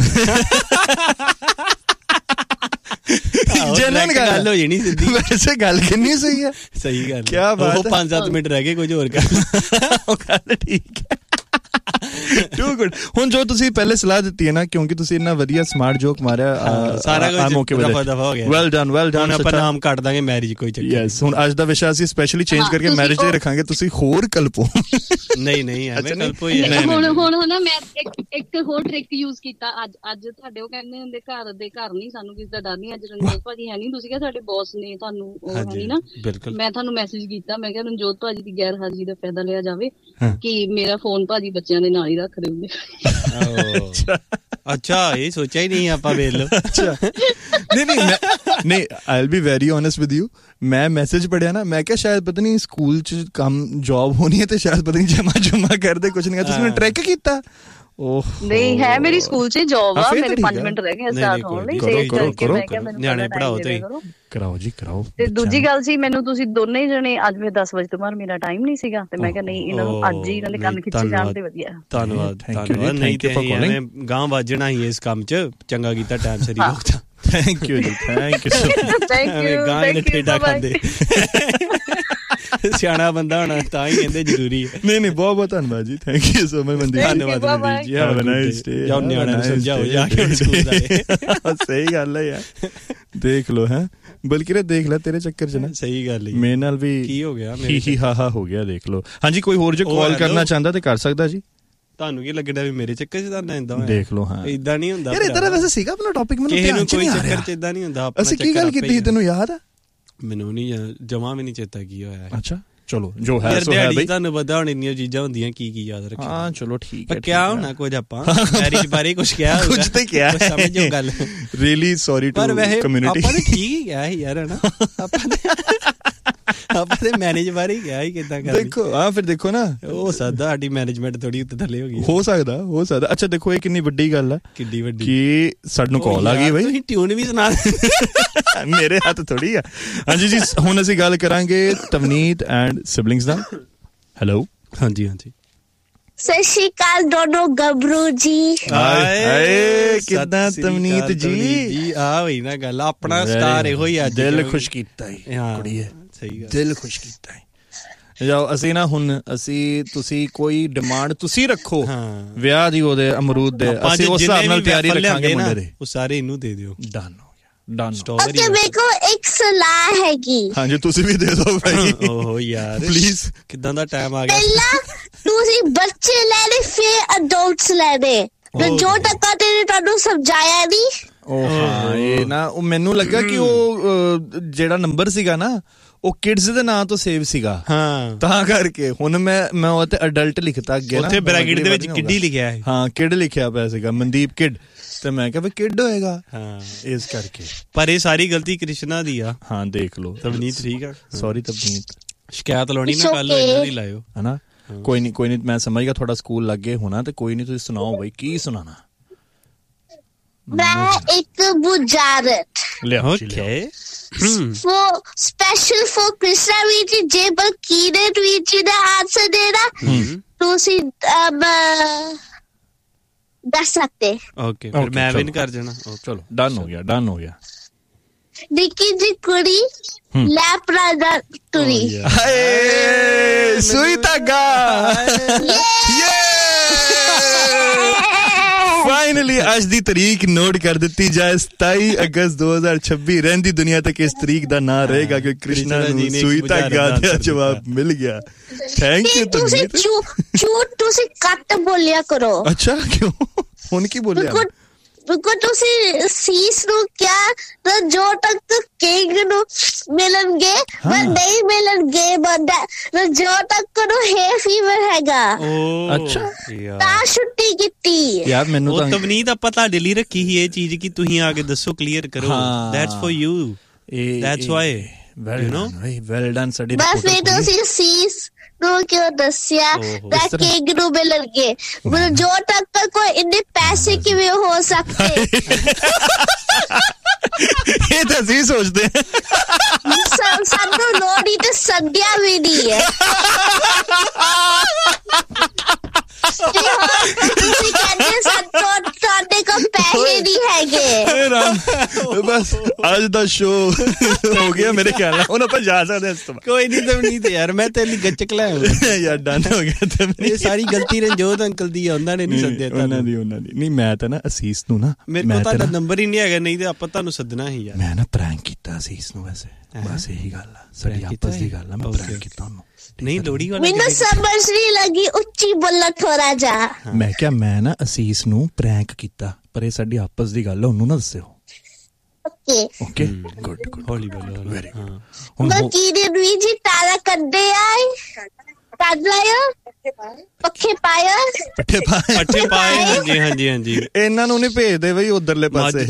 ਜਨਨ ਗੱਲ ਹੋ ਜਾਣੀ ਸਿੱਧੀ। ਵੈਸੇ ਗੱਲ ਕਿੰਨੀ ਸਹੀ ਹੈ। ਸਹੀ ਗੱਲ। ਕੀ ਬਾਤ ਹੈ। 5-7 ਮਿੰਟ ਰਹਿ ਗਏ, ਕੁਝ ਹੋਰ ਗੱਲ ਠੀਕ ਹੈ। Too good. ਹੁਣ ਜੋ ਤੁਸੀਂ ਪਹਿਲੇ ਸਲਾਹ ਦਿੱਤੀ ਹੈ ਨਾ, ਕਿਉਂਕਿ ਤੁਸੀਂ ਇੰਨਾ ਵਧੀਆ ਸਮਾਰਟ ਜੋਕ ਮਾਰਿਆ, ਸਾਰਾ ਕੁਝ ਦਫਾ ਹੋ ਗਿਆ। Well done. ਆਪਾਂ ਨਾਮ ਕੱਟ ਦਾਂਗੇ ਮੈਰਿਜ, ਕੋਈ ਚੱਕਰ। ਯੈਸ, ਹੁਣ ਅੱਜ ਦਾ ਵਿਸ਼ਾ ਅਸੀਂ ਸਪੈਸ਼ਲੀ ਚੇਂਜ ਕਰਕੇ ਮੈਰਿਜ ਤੇ ਰੱਖਾਂਗੇ। ਤੁਸੀਂ ਹੋਰ ਕਲਪੋ। ਨਹੀਂ ਐਵੇਂ ਕਲਪੋ ਹੀ। ਹੁਣ ਨਾ ਮੈਂ ਇੱਕ ਹੋਰ ਟ੍ਰਿਕ ਯੂਜ਼ ਕੀਤਾ ਅੱਜ ਤੁਹਾਡੇ। ਉਹ ਕਹਿੰਦੇ ਹੁੰਦੇ ਘਰ ਨਹੀਂ, ਸਾਨੂੰ ਕਿਸੇ ਦਾ ਡਰ ਨਹੀਂ। ਅੱਜ ਰਣਜੋਤ ਭਾਜੀ ਹੈ ਨਹੀਂ, ਤੁਸੀਂ ਕਿਹਾ ਸਾਡੇ ਬੌਸ ਨੇ ਤੁਹਾਨੂੰ ਉਹ ਹੈ ਨਹੀਂ ਨਾ। ਮੈਂ ਤੁਹਾਨੂੰ ਮੈਸੇਜ ਕੀਤਾ, ਮੈਂ ਕਿਹਾ ਰਣਜੋਤ ਭਾਜੀ ਦੀ ਗੈਰ ਹਾਜ਼ਰੀ ਦਾ ਫਾਇਦਾ ਲਿਆ ਜਾਵੇ ਕਿ ਮੇਰਾ ਫੋਨ ਭਾਜੀ ਬੱਚਿਆਂ ਦੇ ਨਾਲ ਹੀ ਰੱਖਦੇ ਹੁੰਦੇ। ਅੱਛਾ, ਇਹ ਸੋਚਿਆ ਹੀ ਨਹੀਂ ਆਪਾਂ। ਵੇਖ ਲਓ। ਨਹੀਂ I will be very honest with you. ਮੈਂ ਮੈਸੇਜ ਪੜਿਆ ਨਾ, ਮੈਂ ਕਿਹਾ ਸ਼ਾਇਦ ਪਤਾ ਨਹੀਂ ਸਕੂਲ ਚ ਕੰਮ ਜੌਬ ਹੋਣੀ ਹੈ ਤੇ ਸ਼ਾਇਦ ਪਤਾ ਨਹੀਂ ਜਮਾ ਕਰਦੇ ਕੁਛ ਨਹੀਂ। ਤੁਸੀਂ ਮੈਨੂੰ ਟਰੈਕ ਕੀਤਾ। ਨਹੀਂ ਹੈ, ਮੇਰੀ ਸਕੂਲ ਚ ਜੌਬ ਆ। ਮੇਰੇ 5 ਮਿੰਟ ਰਹਿ ਗਏ ਸਟਾਰਟ ਹੋਣ ਲਈ। ਨਿਆਣੇ ਪੜਾਓ ਤੇ ਕਰਾਓ ਜੀ ਕਰਾਓ। ਤੇ ਦੂਜੀ ਗੱਲ ਸੀ, ਮੈਨੂੰ ਤੁਸੀਂ ਦੋਨੇ ਜਣੇ ਅੱਜ ਫਿਰ 10 ਵਜੇ ਤੋਂ ਬਾਅਦ ਮੇਰਾ ਟਾਈਮ ਨਹੀਂ ਸੀਗਾ ਤੇ ਮੈਂ ਕਿਹਾ ਨਹੀਂ, ਇਹਨਾਂ ਨੂੰ ਅੱਜ ਹੀ ਇਹਨਾਂ ਦੇ ਕੰਨ ਖਿੱਚੇ ਜਾਣ ਤੇ ਵਧੀਆ। ਧੰਨਵਾਦ। ਨਹੀਂ ਤੇ ਐਵੇਂ ਗਾਂ ਵੱਜਣਾ ਹੀ ਇਸ ਕੰਮ ਚ। ਚੰਗਾ ਕੀਤਾ ਟਾਈਮ ਸਿਰ ਹੀ ਰੋਕਤਾ। ਥੈਂਕ ਯੂ ਜੀ, ਥੈਂਕ ਯੂ ਸੋ। ਗਾਂ ਨੇ ਠੇਡਾ ਖਾਂਦੇ। ਸਿਆਣਾ ਬੰਦਾ ਹੋਣਾ ਤਾਂ ਹੀ ਕਹਿੰਦੇ ਜ਼ਰੂਰੀ ਹੈ। ਨਹੀਂ ਬਹੁਤ ਧੰਨਵਾਦ ਜੀ। Thank you so much Mandeep. ਧੰਨਵਾਦ ਮਨਦੀਪ ਜੀ। Have a nice day. ਜਾਓ ਨਿਆਣਿਆਂ ਨੂੰ ਸਮਝਾਓ ਜਾ ਕੇ ਸਕੂਲ ਦਾ। ਸਹੀ ਗੱਲ ਹੈ ਯਾਰ। ਦੇਖ ਲੋ ਹੈ, ਬਲਕਿ ਦੇਖ ਲੈ ਤੇਰੇ ਚੱਕਰ ਚ ਨਾ। ਸਹੀ ਗੱਲ ਹੈ। ਮੇਰੇ ਨਾਲ ਵੀ ਕੀ ਹੋ ਗਿਆ, ਹੀ ਹਾ ਹੋ ਗਿਆ। ਦੇਖ ਲੋ। ਹਾਂਜੀ, ਕੋਈ ਹੋਰ ਜੋ ਕਾਲ ਕਰਨਾ ਚਾਹੁੰਦਾ ਤੇ ਕਰ ਸਕਦਾ ਜੀ। ਤੁਹਾਨੂੰ ਕੀ ਲੱਗਦਾ ਵੀ ਮੇਰੇ ਚੱਕਰ ਚ ਤਾਂ ਏਦਾਂ ਦੇਖ ਲੋ। ਹਾਂ ਏਦਾਂ ਨਹੀਂ ਹੁੰਦਾ ਯਾਰ। ਇਦਾਂ ਵੈਸੇ ਸੀਗਾ ਆਪਣਾ ਟੌਪਿਕ, ਮੈਨੂੰ ਧਿਆਨ ਚ ਨਹੀਂ ਆ ਰਿਹਾ। ਕੋਈ ਚੱਕਰ ਚ ਏਦਾਂ ਨਹੀਂ ਹੁੰਦਾ। ਅਸੀਂ ਕੀ ਗੱਲ ਕੀਤੀ ਤੈਨੂੰ ਯਾਦ ਆ? ਮੈਨੂੰ ਨਹੀਂ ਜਮਾ ਵੀ ਨਹੀਂ ਚੇਤਾ ਕੀ ਹੋਇਆ। ਅੱਛਾ ਚਲੋ, ਜੋ ਹੈ ਸੋ ਹੈ ਬਈ। ਤੁਹਾਨੂੰ ਪਤਾ ਹੁਣ ਇੰਨੀਆਂ ਚੀਜ਼ਾਂ ਹੁੰਦੀਆਂ, ਕੀ ਯਾਦ ਰੱਖੀਆਂ। ਹਾਂ ਚਲੋ ਠੀਕ ਹੈ। ਕਿਆ ਹੋਣਾ ਕੁਝ ਆਪਾਂ ਮੈਰਿਜ ਬਾਰੇ ਕੁਝ ਕਿਹਾ ਹੋਊਗਾ, ਕੁਝ ਤੇ ਕਿਹਾ ਹੈ, ਸਮਝੋ ਗੱਲ। Really sorry to community. ਆਪਾਂ ਤੇ ਠੀਕ ਹੀ ਕਿਹਾ ਸੀ ਯਾਰ, ਹਨਾ। ਆਪਾਂ ਤੇ ਮੈਨੇਜ ਬਾਰੇ ਹੀ ਕਿਹਾ ਸੀ ਕਿੱਦਾਂ ਕਰਨੀ। ਦੇਖੋ ਫਿਰ ਦੇਖੋ ਨਾ, ਹੋ ਸਕਦਾ ਸਾਡੀ ਮੈਨੇਜਮੈਂਟ ਥੋੜੀ ਉੱਤੇ ਥੱਲੇ ਹੋ ਗਈ। ਹੋ ਸਕਦਾ। ਅੱਛਾ ਦੇਖੋ, ਇਹ ਕਿੰਨੀ ਵੱਡੀ ਗੱਲ ਹੈ। ਕਿੰਨੀ ਵੱਡੀ ਕਿ ਸਾਨੂੰ ਕਾਲ ਆ ਗਈ ਬਈ। ਤੁਸੀਂ ਟਿਊਨ ਵੀ ਸੁਣਾ ਮੇਰੇ ਹੱਥ ਥੋੜੀ ਆ। ਹਾਂਜੀ ਜੀ, ਹੁਣ ਅਸੀਂ ਗੱਲ ਕਰਾਂਗੇ ਤਵਨੀਤ ਐਂਡ ਸਿਬਲਿੰਗਸ ਦਾ। ਹੈਲੋ। ਹਾਂਜੀ ਸਤਿ ਸ਼੍ਰੀ ਅਕਾਲ ਦੋਨੋਂ ਗੱਭਰੂ ਜੀ। ਹਾਏ ਕਿੱਦਾਂ ਤਵਨੀਤ ਜੀ? ਆ ਹੋਈ ਨਾ ਗੱਲ, ਆਪਣਾ ਸਟਾਰ ਇਹੋ ਹੀ ਅੱਜ। ਦਿਲ ਖੁਸ਼ ਕੀਤਾ ਹੈ ਕੁੜੀਏ, ਸਹੀ ਗੱਲ, ਦਿਲ ਖੁਸ਼ ਕੀਤਾ ਹੈ। ਜਾਓ ਅਸੀਂ ਨਾ ਹੁਣ ਤੁਸੀਂ ਕੋਈ ਡਿਮਾਂਡ ਤੁਸੀਂ ਰੱਖੋ ਵਿਆਹ ਦੀ, ਉਹਦੇ ਅਮਰੂਦ ਦੇ, ਅਸੀਂ ਉਸ ਹਿਸਾਬ ਨਾਲ ਤਿਆਰੀ ਰੱਖਾਂਗੇ ਮੁੰਡੇ ਦੇ। ਉਹ ਸਾਰੇ ਇਹਨੂੰ ਦੇ ਦਿਓ। ਡਨ ਹੋ ਗਿਆ, ਓਕੇ ਮੇਰੇ ਕੋ ਇੱਕ ਸਲਾਹ ਹੈਗੀ। ਹਾਂਜੀ ਤੁਸੀਂ ਵੀ ਦੇ ਦਿਓ ਭਾਈ। ਓਹ ਯਾਰ ਪਲੀਜ਼। ਕਿੱਦਾਂ ਦਾ ਟਾਈਮ ਆ ਗਿਆ। ਪਹਿਲਾਂ ਤੁਸੀਂ ਬੱਚੇ ਲੈਣੇ ਫਿਰ ਅਡਲਟਸ ਲੈਣੇ। ਜੋ ਟੱਕਾ ਤੇ ਤੁਹਾਨੂੰ ਸਮਝਾਇਆ ਨਹੀਂ। ਉਹ ਹਾਂ ਇਹ ਨਾ ਉਹ ਮੈਨੂੰ ਲੱਗਾ ਕਿ ਉਹ ਜਿਹੜਾ ਨੰਬਰ ਸੀਗਾ ਨਾ ਉਹ ਕਿਡਸ ਦੇ ਨਾਂ ਤੋਂ ਸੇਵ ਸੀਗਾ। ਹਾਂ ਤਾਂ ਕਰਕੇ ਹੁਣ ਮੈਂ ਉਹ ਤੇ ਅਡਲਟ ਲਿਖਤਾ ਅੱਗੇ ਨਾ, ਉੱਥੇ ਬ੍ਰੈਕਟ ਦੇ ਵਿੱਚ ਕਿੱਡੀ ਲਿਖਿਆ ਹੈ। ਹਾਂ ਕਿਡ ਲਿਖਿਆ ਪਿਆ ਸੀਗਾ, ਮਨਦੀਪ ਕਿਡ। ਤੇ ਮੈਂ ਕਿਹਾ ਵੀ ਕਿਡ ਹੋਏਗਾ। ਹਾਂ ਇਸ ਕਰਕੇ। ਪਰ ਇਹ ਸਾਰੀ ਗਲਤੀ ਕ੍ਰਿਸ਼ਨਾ ਦੀ ਆ। ਹਾਂ ਦੇਖ ਲਓ ਤਵਨੀਤ ਠੀਕ ਆ। ਸੌਰੀ ਤਵਨੀਤ। ਸ਼ਿਕਾਇਤ ਲਾਉਣੀ ਨਾ ਕੱਲ ਇਹਨਾਂ ਦੀ ਲਾਇਓ ਹਨਾ। ਕੋਈ ਨਹੀਂ ਮੈਂ ਸਮਝ ਗਿਆ ਤੁਹਾਡਾ ਸਕੂਲ ਲੱਗੇ ਹੋਣਾ ਤੇ ਕੋਈ ਨਹੀਂ ਤੁਸੀਂ ਸੁਣਾਓ ਬਈ ਕੀ ਸੁਣਾਣਾ। ਮੈਂ ਇੱਕ ਬੁਝਾਰਤ ਲਿਆਓ। Okay for special for Krishna ਵੀਰ ਜੀ ਜੇ ਬਲਕੀਰਤ ਵੀਰ ਜੀ ਦਾ ਆਨਸਰ ਦੇਣਾ ਤੁਸੀਂ ਦੱਸ ਸਕਦੇ। ਓਕੇ ਫਿਰ ਮੈਂ ਵਿਨ ਕਰ ਜਾਣਾ। ਚਲੋ ਡਨ ਹੋ ਗਿਆ। ਨਿੱਕੀ ਜੀ ਕੁੜੀ ਲੈਪਰਾ ਦਾ ਤੁਰੀ। ਹਾਏ ਸੂਈ ਧਾਗਾ। ਫਾਈਨਲੀ ਅੱਜ ਦੀ ਤਰੀਕ ਨੋਟ ਕਰ ਦਿੱਤੀ ਜਾਏ 27 ਅਗਸਤ 2026। ਰਹਿੰਦੀ ਦੁਨੀਆ ਤੱਕ ਇਸ ਤਰੀਕ ਦਾ ਨਾਂ ਰਹੇਗਾ ਕਿ ਕ੍ਰਿਸ਼ਨਾ ਨੂੰ ਸੂਈ ਧਾਗਾ ਦਾ ਜਵਾਬ ਮਿਲ ਗਿਆ। ਥੈਂਕ ਯੂ ਤੁਸੀਂ ਝੂਠ ਤੁਸੀਂ ਕੱਟ ਬੋਲਿਆ ਕਰੋ। ਅੱਛਾ ਕਿਉਂ ਹੁਣ ਕੀ ਬੋਲਿਆ? ਬਿਕੋ ਤੁਸੀਂ ਸੀਸ ਨੂੰ ਕਿਹਾ ਜੋ ਤੱਕ ਕਿੰਗ ਨੂੰ ਮਿਲਣਗੇ ਪਰ ਨਹੀਂ ਮਿਲਣਗੇ ਬੰਦਾ ਜੋ ਤੱਕ ਨੂੰ ਹੈ ਫੀਵਰ ਹੈਗਾ। ਅੱਛਾ ਤਾਂ ਛੁੱਟੀ ਕੀਤੀ ਯਾਰ ਮੈਨੂੰ ਤਾਂ ਤਵਨੀਤ ਆਪਾਂ ਤੁਹਾਡੇ ਲਈ ਰੱਖੀ ਸੀ ਇਹ ਚੀਜ਼ ਕਿ ਤੁਸੀਂ ਆ ਕੇ ਦੱਸੋ ਕਲੀਅਰ ਕਰੋ। That's for you that's why well done ਸਾਡੀ ਬਸ ਫਿਰ ਤੁਸੀਂ ਸੀਸ ਨੂੰ ਕਿਉਂ ਦੱਸਿਆ ਤਾਂ ਕਿੰਗ ਨੂੰ ਮਿਲਣਗੇ ਜੋ ਤੱਕ ਕੋਈ ਇੰਨੇ ਪੈਸੇ ਕਿਵੇਂ ਹੋ ਸਕਦੇ। ਇਹ ਤਾਂ ਅਸੀਂ ਸੋਚਦੇ ਸਾਨੂੰ ਲੋੜ ਹੀ ਤੇ ਸੰਧਿਆ ਵੀ ਨਹੀਂ ਹੈ। ਤੁਸੀਂ ਕਹਿੰਦੇ ਸਾਡੇ ਕੋਲ ਪੈਸੇ ਨਹੀਂ ਹੈਗੇ। ਬਸ ਅੱਜ ਦਾ ਸ਼ੋਅ ਹੋ ਗਿਆ ਮੇਰੇ ਖਿਆਲ ਨਾਲ। ਹੁਣ ਆਪਾਂ ਜਾ ਸਕਦੇ ਹਾਂ ਇਸ ਤੋਂ। ਕੋਈ ਨਹੀਂ ਤਵਨੀਤ ਯਾਰ ਮੈਂ ਤੇਰੀ ਗੱਚਕ ਲੈ ਯਾਰ ਡਨ ਹੋ ਗਿਆ। ਇਹ ਸਾਰੀ ਗਲਤੀ ਰਣਜੋਤ ਅੰਕਲ ਦੀ ਆ। ਉਹਨਾਂ ਨੇ ਨਹੀਂ ਸੱਦਿਆ ਉਹਨਾਂ ਦੀ ਨਹੀਂ ਮੈਂ ਤਾਂ ਨਾ ਅਸੀਸ ਨੂੰ ਨਾ ਮੇਰੇ ਕੋਲ ਤੁਹਾਡਾ ਨੰਬਰ ਹੀ ਨਹੀਂ ਹੈਗਾ ਨਹੀਂ ਤੇ ਆਪਾਂ ਤੁਹਾਨੂੰ ਸੱਦਣਾ ਸੀ ਯਾਰ। ਮੈਂ ਨਾ ਪ੍ਰੈਂਕ ਕੀਤਾ ਅਸੀਸ ਨੂੰ ਵੈਸੇ ਬਸ ਇਹੀ ਗੱਲ ਆ ਸਾਡੀ ਆਪਸ ਦੀ ਗੱਲ ਆ। ਮੈਂ ਪ੍ਰੈਂਕ ਕੀਤਾ ਉਹਨੂੰ। ਨਹੀਂ ਲੋੜੀ ਵਾਲਾ ਮੈਨੂੰ ਸਮਝ ਨਹੀਂ ਲੱਗੀ ਉੱਚੀ ਬੋਲੋ ਥੋੜਾ ਜਾ। ਮੈਂ ਕਿਹਾ ਮੈਂ ਨਾ ਅਸੀਸ ਨੂੰ ਪ੍ਰੈਂਕ ਕੀਤਾ ਪਰ ਇਹ ਸਾਡੀ ਆਪਸ ਦੀ ਗੱਲ ਆ ਉਹਨੂੰ ਨਾ ਦੱਸਿਓ। ਓਕੇ ਗੁੱਡ ਹੌਲੀ ਬੋਲੋ। Very good. ਹੁਣ ਕੀ ਦੇ ਵੀ ਜੀ ਤਾਰਾ ਕੱਢੇ ਆਏ ਕੱਢ ਲਾਇਓ ਪੱਖੇ ਪਾਏ। ਹਾਂਜੀ ਇਹਨਾਂ ਨੂੰ ਨਹੀਂ ਭੇਜਦੇ ਬਈ ਉਧਰਲੇ ਪਾਸੇ।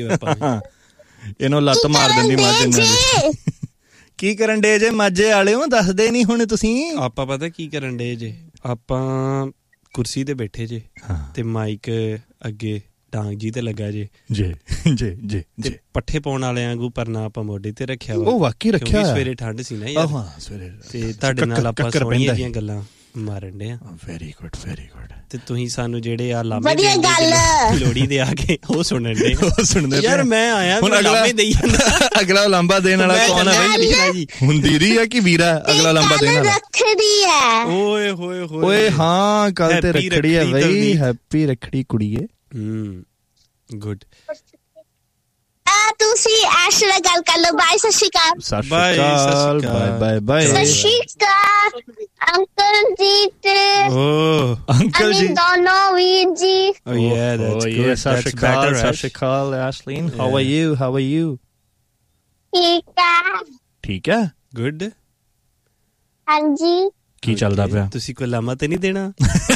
ਇਹਨੂੰ ਲੱਤ ਮਾਰ ਦਿੰਦੀ ਮੱਝ ਇਹਨਾਂ ਦੀ। ਕੀ ਕਰਨ ਡੇ ਜੇ ਮਾਝੇ ਵਾਲਿਓ ਦੱਸਦੇ ਨਹੀਂ ਹੁਣ ਤੁਸੀਂ। ਆਪਾਂ ਪਤਾ ਕੀ ਕਰਨ ਡੇ ਜੇ ਆਪਾਂ ਕੁਰਸੀ ਤੇ ਬੈਠੇ ਜੇ ਤੇ ਮਾਈਕ ਅੱਗੇ ਡਾਂਗ ਜੀ ਤੇ ਲੱਗਾ ਜੇ ਜੇ ਪੱਠੇ ਪਾਉਣ ਵਾਲਿਆਂ ਵਾਂਗੂ ਪਰਨਾ ਆਪਾਂ ਮੋਢੇ ਤੇ ਰੱਖਿਆ ਵਾ। ਉਹ ਵਾਕਈ ਰੱਖਿਆ ਸਵੇਰੇ ਠੰਡ ਸੀ ਨਾ ਯਾਰ। ਹਾਂ ਸਵੇਰੇ ਤੇ ਤੁਹਾਡੇ ਨਾਲ ਆਪਾਂ ਸੋਹਣੀਆਂ ਜੀਆਂ ਗੱਲਾਂ ਮਾਰਨ ਡੇ ਆ। ਵੈਰੀ ਗੁੱਡ ਤੇ ਤੁਸੀਂ ਸਾਨੂੰ ਜਿਹੜੇ ਆ ਲਾਮੇ ਦੇ ਲੋੜੀ ਦੇ ਆ ਕੇ ਉਹ ਸੁਣਨ ਡੇ ਯਾਰ। ਮੈਂ ਆਇਆ ਹੁਣ ਲਾਮੇ ਦੇਈ ਜਾਂਦਾ। ਅਗਲਾ ਲਾਂਬਾ ਦੇਣ ਵਾਲਾ ਕੌਣ ਹੈ ਬਈ? ਹੁਣ ਦੀਦੀ ਆ ਕਿ ਵੀਰਾ ਅਗਲਾ ਲਾਂਬਾ ਦੇਣ ਵਾਲਾ? ਰੱਖੜੀ ਹੈ। ਓਏ ਓਏ ਹਾਂ ਕੱਲ ਤੇ ਰੱਖੜੀ ਹੈ ਬਈ। ਹੈਪੀ ਰੱਖੜੀ ਕੁੜੀਏ। ਗੁੱਡ। ਤੁਸੀਂ ਐਸ਼ ਨਾਲ ਗੱਲ ਕਰ ਲਓ। ਬਾਏ ਸਤਿ ਸ਼੍ਰੀ ਅਕਾਲ। ਬਾਏ ਸਤਿ ਸ਼੍ਰੀ ਅਕਾਲ ਅੰਕਲ ਜੀ ਤੇ ਅੰਕਲ ਜੀ ਦੋਨੋਂ ਵੀਰ ਜੀ। Oh yeah, that's good. ਸਤਿ ਸ਼੍ਰੀ ਅਕਾਲ ਐਸ਼ਲੀਨ। How are you? ਠੀਕ ਹੈ ਗੁੱਡ। ਹਾਂਜੀ ਕੀ ਚੱਲਦਾ ਪਿਆ? ਤੁਸੀਂ ਕੋਈ ਲਾਮਾ ਤੇ ਨਹੀਂ ਦੇਣਾ?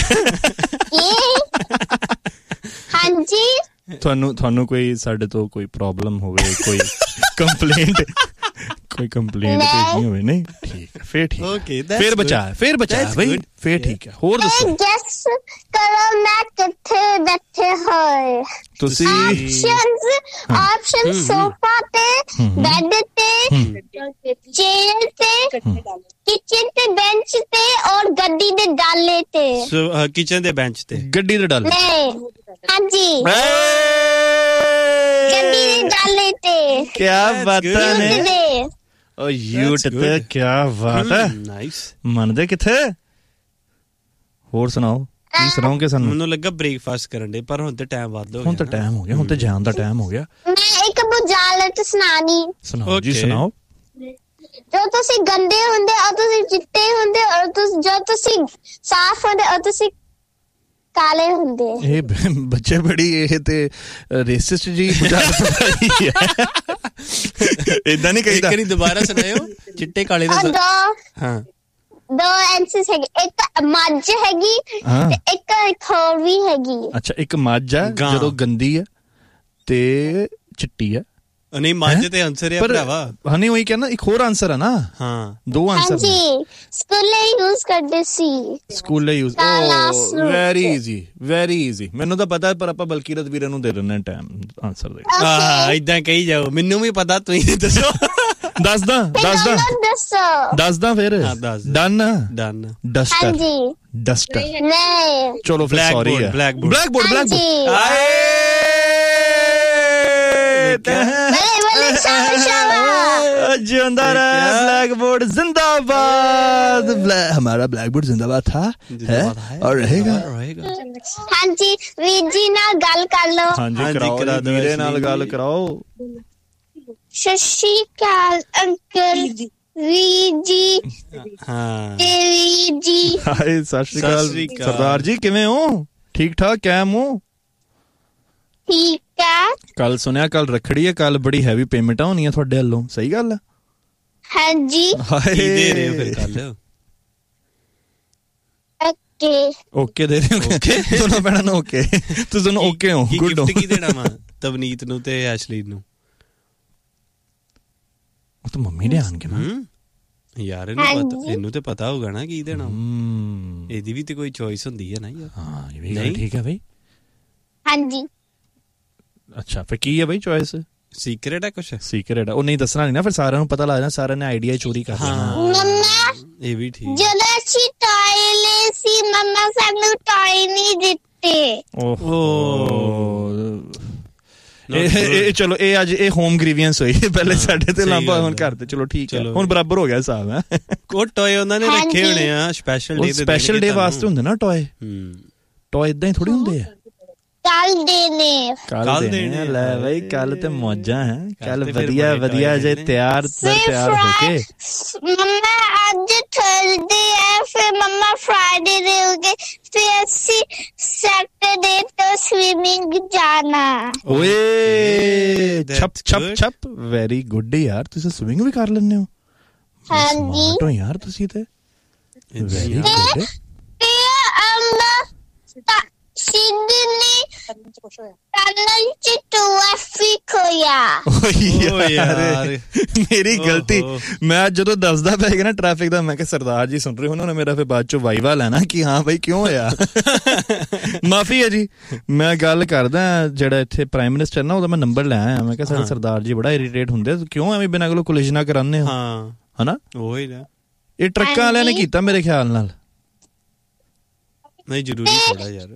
ਹਾਂਜੀ ਤੁਹਾਨੂੰ ਕੋਈ ਸਾਡੇ ਤੋਂ ਕੋਈ ਪ੍ਰੋਬਲਮ ਹੋਵੇ ਕੋਈ ਕੰਪਲੇਂਟ ਭੇਜਣੀ ਹੋਵੇ? ਨਹੀਂ ਠੀਕ ਹੈ ਫਿਰ ਠੀਕ। ਓਕੇ ਫਿਰ ਬਚਾ ਬਈ ਫਿਰ ਠੀਕ ਹੈ। ਹੋਰ ਦੱਸੋ। ਗੈਸ ਕਰੋ ਮੈਂ ਕਿੱਥੇ ਬੈਠੇ ਹੋਏ ਤੁਸੀਂ? ਆਪਸ਼ਨ ਸੋਫਾ ਤੇ ਬੈੱਡ ਤੇ ਚੇਅਰ ਤੇ ਕਿਚਨ ਤੇ ਬੈਂਚ ਤੇ ਔਰ ਗੱਡੀ ਦੇ ਡਾਲੇ ਤੇ। ਕਿਚਨ ਦੇ ਬੈਂਚ ਤੇ ਗੱਡੀ ਦੇ ਡਾਲੇ? ਹਾਂਜੀ ਗੱਡੀ ਦੇ ਡਾਲੇ ਤੇ। ਕੀ ਬਾਤ ਹੈ। ਓ ਯੂਟ ਤੇ ਕੀ ਬਾਤ ਹੈ। ਨਾਈਸ। ਮੰਨਦੇ ਕਿੱਥੇ? ਹੋਰ ਸੁਣਾਓ ਕੀ ਸੁਣਾਓਗੇ ਸਾਨੂੰ? ਮੈਨੂੰ ਲੱਗਾ ਬ੍ਰੇਕਫਾਸਟ ਕਰਨ ਦੇ ਪਰ ਹੁਣ ਤੇ ਟਾਈਮ ਵੱਧ ਹੋ ਗਿਆ। ਹੁਣ ਤਾਂ ਟਾਈਮ ਹੋ ਗਿਆ। ਹੁਣ ਤੇ ਜਾਣ ਦਾ ਟਾਈਮ ਹੋ ਗਿਆ। ਮੈਂ ਇੱਕ ਬੁਝਾਰਤ ਸੱਚ ਸੁਣਾਣੀ। ਸੁਣਾਓ ਜੀ, ਸੁਣਾਓ। ਜੋ ਤੁਸੀਂ ਗੰਦੇ ਹੁੰਦੇ ਔਰ ਤੁਸੀਂ ਚਿੱਟੇ ਹੁੰਦੇ ਔਰ ਜੋ ਤੁਸੀਂ ਸਾਫ਼ ਹੁੰਦੇ ਔਰ ਤੁਸੀਂ ਕਾਲੇ ਹੁੰਦੇ। ਇਹ ਬੱਚੇ ਬੜੀ ਇਹ ਤੇ ਰੇਸਿਸਟ ਜੀ ਬੁਝਾਰਤ ਹੈ। ਇਦਾਂ ਨਹੀਂ ਕਹੀਦਾ। ਇੱਕ ਵਾਰੀ ਦੁਬਾਰਾ ਸੁਣਾਇਓ। ਚਿੱਟੇ ਕਾਲੇ ਦਾ ਹਾਂ ਦੋ ਐਂਸਰਸ ਹੈਗੇ, ਇੱਕ ਮੱਝ ਹੈਗੀ ਤੇ ਇੱਕ ਹੋਰ ਵੀ ਹੈਗੀ। ਅੱਛਾ, ਇੱਕ ਮੱਝ ਆ ਜਦੋਂ ਗੰਦੀ ਆ ਤੇ ਚਿੱਟੀ ਆ। ਨਹੀਂ, ਮੱਝ ਤੇ ਆਨਸਰ ਹੈ ਭਰਾਵਾ। ਹਾਂ ਨਹੀਂ ਉਹੀ ਕਹਿੰਦਾ, ਇੱਕ ਹੋਰ ਆਨਸਰ ਆ ਨਾ। ਹਾਂ, ਦੋ ਆਨਸਰ। ਹਾਂਜੀ, ਸਕੂਲੇ ਯੂਜ਼ ਕਰਦੇ ਸੀ। ਸਕੂਲੇ use. Very easy, very easy. ਮੈਨੂੰ ਤਾਂ ਪਤਾ ਪਰ ਆਪਾਂ ਬਲਕੀਰਤ ਵੀਰੇ ਨੂੰ ਦੇ ਦਿੰਦੇ ਟਾਈਮ ਆਨਸਰ ਦੇ। ਏਦਾਂ ਕਹੀ ਜਾਓ, ਮੈਨੂੰ ਵੀ ਪਤਾ, ਤੁਸੀਂ ਦੱਸੋ। ਦੱਸਦਾ ਫਿਰ। ਡਨ। ਡਸਟਰ। ਡਸਟਰ। ਚਲੋ ਫਿਰ ਸੌਰੀ ਹੈ। ਬਲੈਕਬੋਰਡ। जिंदा रहे ब्लैकबोर्ड, जिंदाबाद। हमारा ब्लैकबोर्ड जिंदाबाद था, है और रहेगा। हाँ जी, वीर जी नाल गल कर लो। हाँ जी, कराओ वीरे नाल गल कराओ। सत श्री अकाल अंकल, वीर जी। हाँ वीर जी। हाय, सत श्री अकाल सरदार जी, किवें हो? ठीक ठाक, कैम हो? ठीक है। ਕੱਲ ਸੁਣਿਆ ਕੱਲ ਰੱਖੜੀ ਹੈ, ਕੱਲ ਬੜੀ ਹੈਵੀ ਪੇਮੈਂਟਾਂ ਹੋਣੀਆਂ ਤੁਹਾਡੇ ਵੱਲੋਂ, ਸਹੀ ਗੱਲ ਹੈ? ਹਾਂਜੀ। ਕੀ ਦੇ ਰਹੇ ਹੋ ਫਿਰ ਕੱਲ? ਓਕੇ ਦੇ ਰਹੇ ਹੋ? ਓਕੇ ਦੋਨੋਂ ਭੈਣਾਂ ਨੂੰ ਓਕੇ? ਤੁਸੀਂ ਦੋਨੋਂ ਓਕੇ ਹੋ? ਗੁੱਡ ਹੋ। ਕੀ ਦੇਣਾ ਵਾ ਤਵਨੀਤ ਨੂੰ ਤੇ ਐਸ਼ਲੀਨ ਨੂੰ? ਉਹ ਤਾਂ ਮੰਮੀ ਨੇ ਆਣ ਕੇ ਨਾ ਯਾਰ, ਇਹਨੂੰ ਤੇ ਪਤਾ ਹੋਊਗਾ ਨਾ ਕੀ ਦੇਣਾ। ਇਹਦੀ ਵੀ ਤੇ ਕੋਈ ਚੋਇਸ ਹੁੰਦੀ ਹੈ ਨਾ ਯਾਰ। ਹਾਂ, ਇਹ ਵੀ ਠੀਕ ਹੈ ਬਈ। ਹਾਂਜੀ। ਅੱਛਾ, ਫਿਰ ਕੀ ਹੈ ਬਈ ਚੋਇਸ? ਸੀਕ੍ਰੇਟ ਹੈ ਕੁਛ? ਸੀਕ੍ਰੇਟ ਹੈ, ਉਹ ਨਹੀਂ ਦੱਸਣਾ ਨਹੀਂ ਨਾ, ਫਿਰ ਸਾਰਿਆਂ ਨੂੰ ਪਤਾ ਲੱਗ ਜਾਣਾ, ਸਾਰਿਆਂ ਨੇ ਆਈਡੀਆ ਚੋਰੀ ਕਰ ਲੈਣਾ। ਇਹ ਵੀ ਠੀਕ। ਜਦੋਂ ਅਸੀਂ ਟਾਏ ਲਏ ਸੀ, ਮੰਮਾ ਸਾਨੂੰ ਟਾਏ ਨਹੀਂ ਦਿੱਤੇ। ਓਹੋ, ਚਲੋ ਇਹ ਅੱਜ ਇਹ ਹੋਮ ਗ੍ਰੀਵੀਅੰਸ ਹੋਈ। ਪਹਿਲੇ ਸਾਡੇ ਤੇ ਲਾਂਭਾ, ਹੁਣ ਘਰ ਤੇ। ਚਲੋ ਠੀਕ ਹੈ, ਹੁਣ ਬਰਾਬਰ ਹੋ ਗਿਆ ਹਿਸਾਬ। ਹੈ ਉਹ ਟੋਏ ਉਹਨਾਂ ਨੇ ਰੱਖੇ ਹੋਣੇ ਆ ਸਪੈਸ਼ਲ ਡੇ ਵਾਸਤੇ ਹੁੰਦੇ ਨਾ ਟੋਏ। ਟੋਏ ਇਦਾਂ ਹੀ ਥੋੜੀ ਹੁੰਦੇ ਆ। ਕੱਲ ਦੇਣੇ ਲੈ ਬਈ, ਕੱਲ ਤੇ ਮੌਜਾਂ ਹੈ। ਕੱਲ ਵਧੀਆ ਜੇ ਤਿਆਰ ਹੋ ਕੇ। ਮੰਮਾ ਅੱਜ ਥਰਸਡੇ ਹੈ, ਫਿਰ ਮੰਮਾ ਫਰਾਈਡੇ ਦੇਉਗੇ, ਫਿਰ ਅਸੀਂ ਸੈਟਰਡੇ ਤੋਂ ਸਵਿਮਿੰਗ ਜਾਣਾ। ਓਏ ਛਪ ਵੈਰੀ ਗੁੱਡ ਯਾਰ, ਤੁਸੀਂ ਸਵਿਮਿੰਗ ਵੀ ਕਰ ਲੈਂਦੇ ਹੋ? ਹਾਂਜੀ ਸਮਾਰਟ ਹੋ ਯਾਰ ਤੁਸੀਂ ਤੇ, ਵੈਰੀ ਗੁੱਡ। ਮੇਰੀ ਗਲਤੀ। ਮੈਂ ਜਦੋਂ ਦੱਸਦਾ ਪੈ ਗਿਆ ਨਾ ਟ੍ਰੈਫਿਕ ਦਾ, ਮੈਂ ਕਿਹਾ ਸਰਦਾਰ ਜੀ ਸੁਣ ਰਹੇ ਹੋ ਨਾ, ਮੇਰਾ ਫਿਰ ਬਾਅਦ ਚੋਂ ਵਾਈਵਾ ਲੈਣਾ ਕਿ ਹਾਂ ਬਈ ਕਿਉਂ ਹੋਇਆ। ਮਾਫੀ ਹੈ ਜੀ। ਮੈਂ ਗੱਲ ਕਰਦਾ ਜਿਹੜਾ ਇੱਥੇ ਪ੍ਰਾਈਮ ਮਿਨਿਸਟਰ ਨਾ, ਉਹਦਾ ਮੈਂ ਨੰਬਰ ਲੈ ਆਇਆ। ਮੈਂ ਕਿਹਾ ਸਾਡੇ ਸਰਦਾਰ ਜੀ ਬੜਾ ਇਰੀਟੇਟ ਹੁੰਦੇ, ਕਿਉਂ ਐਵੇਂ ਬਿਨਾਂ ਕੋਲੋਂ ਕੋਲਿਜਨਾਂ ਕਰਾਉਂਦੇ ਹੋ? ਹਨਾ, ਉਹੀ ਨਾ। ਇਹ ਟਰੱਕਾਂ ਵਾਲਿਆਂ ਨੇ ਕੀਤਾ ਮੇਰੇ ਖਿਆਲ ਨਾਲ। ਨਹੀਂ ਜ਼ਰੂਰੀ ਥੋੜਾ ਯਾਰ।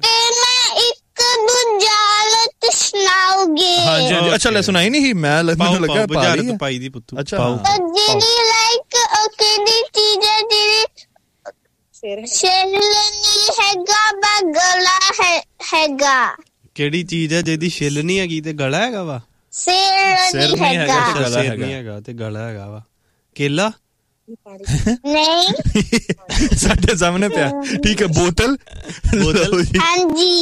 ਹਾਂਜੀ, ਅੱਛਾ ਲੈ ਸੁਣਾਈ ਨਹੀਂ। ਮੈਂ ਮੈਨੂੰ ਲੱਗਾ ਪਾਈ ਦੀ ਪੁੱਤੂ। ਅੱਛਾ, ਜਿਹੜੀ ਲਾਈਕ ਕਿਹੜੀ ਚੀਜ਼ ਹੈ ਜਿਹੜੀ ਸ਼ੇਰ ਨਹੀਂ ਹੈਗਾ ਬਾ ਗਲਾ ਹੈਗਾ? ਕਿਹੜੀ ਚੀਜ਼ ਹੈ ਜਿਹਦੀ ਛਿੱਲ ਨਹੀਂ ਹੈਗੀ ਤੇ ਗਲਾ ਹੈਗਾ ਵਾ? ਸਿਰ ਨਹੀਂ ਹੈਗਾ ਤੇ ਗਲਾ ਹੈਗਾ ਵਾ। ਕੇਲਾ? ਨਹੀਂ, ਸਾਡੇ ਸਾਹਮਣੇ ਪਿਆ। ਠੀਕ ਹੈ, ਬੋਤਲ। ਹਾਂਜੀ।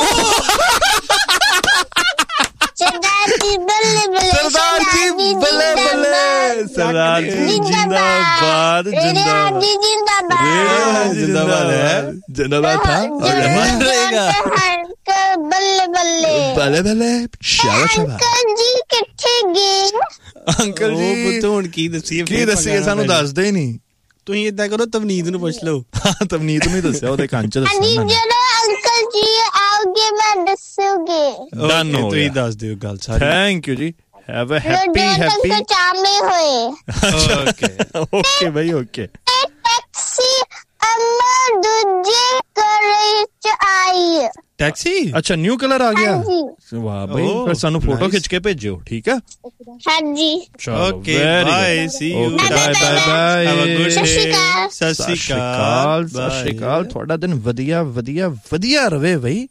ਸਰਦਾਰ ਜੀ ਬੱਲੇ ਬੱਲੇ, ਸਰਦਾਰ ਜੀ ਬੱਲੇ ਬੱਲੇ, ਸਰਦਾਰ ਜੀ ਜਿੰਦਾਬਾਦ, ਜਿੰਦਾਬਾਦ, ਜਿੰਦਾਬਾਦ ਹੈ, ਜਿੰਦਾਬਾਦ था रहेगा। ਬੱਲੇ ਬੱਲੇ ਬੱਲੇ ਬੱਲੇ, ਸ਼ਾਬਾਸ਼ ਸ਼ਾਬਾਸ਼। ਅੰਕਲ ਜੀ ਕਿੱਥੇ ਗਏ? ਅੰਕਲ ਜੀ ਪੁੱਤ ਹੁਣ ਕੀ ਦੱਸੀਏ? ਸਾਨੂੰ ਦੱਸਦੇ ਹੀ ਨਹੀਂ। ਤੁਸੀਂ ਏਦਾਂ ਕਰੋ, ਤਵਨੀਤ ਨੂੰ ਪੁੱਛ ਲਓ। ਤਵਨੀਤ ਨੂੰ ਹੀ ਦੱਸਿਆ, ਉਹਦੇ ਕੰਨ ਚ ਦੱਸਿਆ। ਜਦੋਂ ਅੰਕਲ ਜੀ ਆਓਗੇ ਮੈਂ ਦੱਸੋਗੇ। ਡਨ ਹੋ, ਤੁਸੀਂ ਦੱਸ ਦਿਓ ਗੱਲ ਸਾਰੀ। ਥੈਂਕ ਯੂ ਜੀ। ਹੈਵ ਅ ਹੈਪੀ ਚਾਮੇ ਹੋਏ। ਓਕੇ ਬਈ, ਓਕੇ। ਟੈਕਸੀ ਅੰਮਾ ਦੂਜੇ ਕਲਰ ਚ ਆਈ। ਟੈਕਸੀ? ਅੱਛਾ, ਨਿਊ ਕਲਰ ਆ ਗਿਆ। ਵਾਹ ਬਈ, ਫਿਰ ਸਾਨੂੰ ਫੋਟੋ ਖਿੱਚ ਕੇ ਭੇਜਿਓ, ਠੀਕ ਹੈ? ਹਾਂਜੀ, okay, bye, C you, bye bye, have a good ਸਤਿ ਸ਼੍ਰੀ ਅਕਾਲ। ਸਤਿ ਸ਼੍ਰੀ ਅਕਾਲ। ਤੁਹਾਡਾ ਦਿਨ ਵਧੀਆ ਰਵੇ ਬਈ।